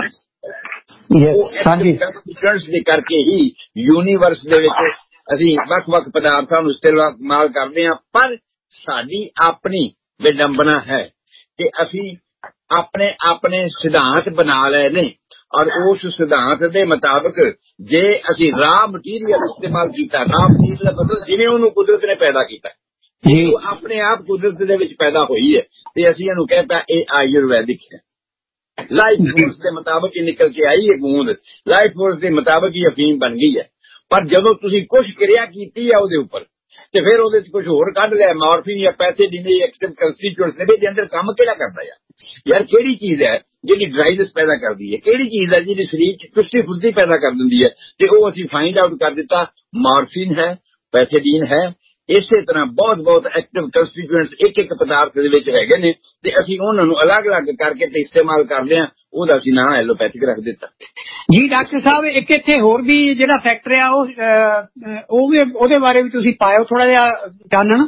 ਕੰਸਟੀਟਿਊਐਂਟਸ ਦੇ ਕਰਕੇ ਹੀ ਯੂਨੀਵਰਸ ਦੇ ਵਿੱਚ ਅਸੀਂ ਵੱਖ-ਵੱਖ ਪਦਾਰਥਾਂ ਨੂੰ ਇਸਤੇਮਾਲ ਕਰਦੇ ਹਾਂ। ਪਰ ਸਾਡੀ ਆਪਣੀ ਵਿਡੰਬਨਾ ਹੈ ਕਿ ਅਸੀਂ ਆਪਣੇ ਸਿਧਾਂਤ ਬਣਾ ਲਏ ਨੇ, ਔਰ ਉਸ ਸਿਧਾਂਤ ਦੇ ਮੁਤਾਬਕ ਜੇ ਅਸੀਂ ਰਾਹ ਮਟੀਰੀਅਲ ਇਸਤੇਮਾਲ ਕੀਤਾ, ਰਾਹ ਮਟੀਰੀਅਲ ਦਾ ਮਤਲਬ ਜਿਵੇਂ ਉਹਨੂੰ ਕੁਦਰਤ ਨੇ ਪੈਦਾ ਕੀਤਾ, ਉਹ ਆਪਣੇ ਆਪ ਕੁਦਰਤ ਦੇ ਵਿੱਚ ਪੈਦਾ ਹੋਈ ਹੈ, ਤੇ ਅਸੀਂ ਇਹਨੂੰ ਕਹਿ ਪਿਆ ਇਹ ਆਯੁਰਵੈਦਿਕ ਹੈ। ਲਾਈਫ ਫੋਰਸ ਦੇ ਮੁਤਾਬਕ ਹੀ ਨਿਕਲ ਕੇ ਆਈ ਹੈ ਗੂੰਦ, ਲਾਈਫ ਫੋਰਸ ਦੇ ਮੁਤਾਬਕ ਹੀ ਅਫੀਮ ਬਣ ਗਈ ਹੈ। ਪਰ ਜਦੋਂ ਤੁਸੀਂ ਕੁਛ ਕਿਰਿਆ ਕੀਤੀ ਹੈ ਉਹਦੇ ਉੱਪਰ ਤੇ ਫਿਰ ਉਹਦੇ ਚ ਕੁਝ ਹੋਰ ਕੱਢ ਲਿਆ, ਮਾਰਫਿਨ ਜਾਂ ਪੈਥੇਡੀਨ ਜਾਂ ਐਕਟਿਵ ਕੰਸਟੀਟਿਊਐਂਟਸ ਨੇ, ਦੇ ਅੰਦਰ ਕੰਮ ਕਿਹੜਾ ਕਰਦਾ ਯਾਰ ਕਿਹੜੀ ਚੀਜ਼ ਹੈ ਜਿਹੜੀ ਡਰਾਈਨੈਸ ਪੈਦਾ ਕਰਦੀ ਹੈ, ਕਿਹੜੀ ਚੀਜ਼ ਹੈ ਜਿਹੜੀ ਸਰੀਰ ਚ ਚੁਸਤੀ ਫੁਰਤੀ ਪੈਦਾ ਕਰ ਦਿੰਦੀ ਹੈ, ਤੇ ਉਹ ਅਸੀਂ ਫਾਈਂਡ ਆਊਟ ਕਰ ਦਿੱਤਾ ਮਾਰਫਿਨ ਹੈ, ਪੈਥੇਡੀਨ ਹੈ। ਇਸੇ ਤਰ੍ਹਾਂ ਬਹੁਤ ਐਕਟਿਵ ਕੰਸਟੀਟਿਊਐਂਟਸ ਇੱਕ ਪਦਾਰਥ ਦੇ ਵਿੱਚ ਹੈਗੇ ਨੇ, ਤੇ ਅਸੀਂ ਉਹਨਾਂ ਨੂੰ ਅਲੱਗ-ਅਲੱਗ ਕਰਕੇ ਤੇ ਇਸਤੇਮਾਲ ਕਰਦੇ ਹਾਂ, ਉਹਦਾ ਅਸੀਂ ਨਾਂ ਐਲੋਪੈਥਿਕ ਰੱਖ ਦਿੱਤਾ ਜੀ। ਡਾਕਟਰ ਸਾਹਿਬ ਇੱਕ ਇੱਥੇ ਹੋਰ ਵੀ ਜਿਹੜਾ ਫੈਕਟਰ ਆ ਉਹ ਵੀ ਉਹਦੇ ਬਾਰੇ ਵੀ ਤੁਸੀਂ ਪਾਇਓ ਥੋੜਾ ਜਿਹਾ ਚਾਨਣ।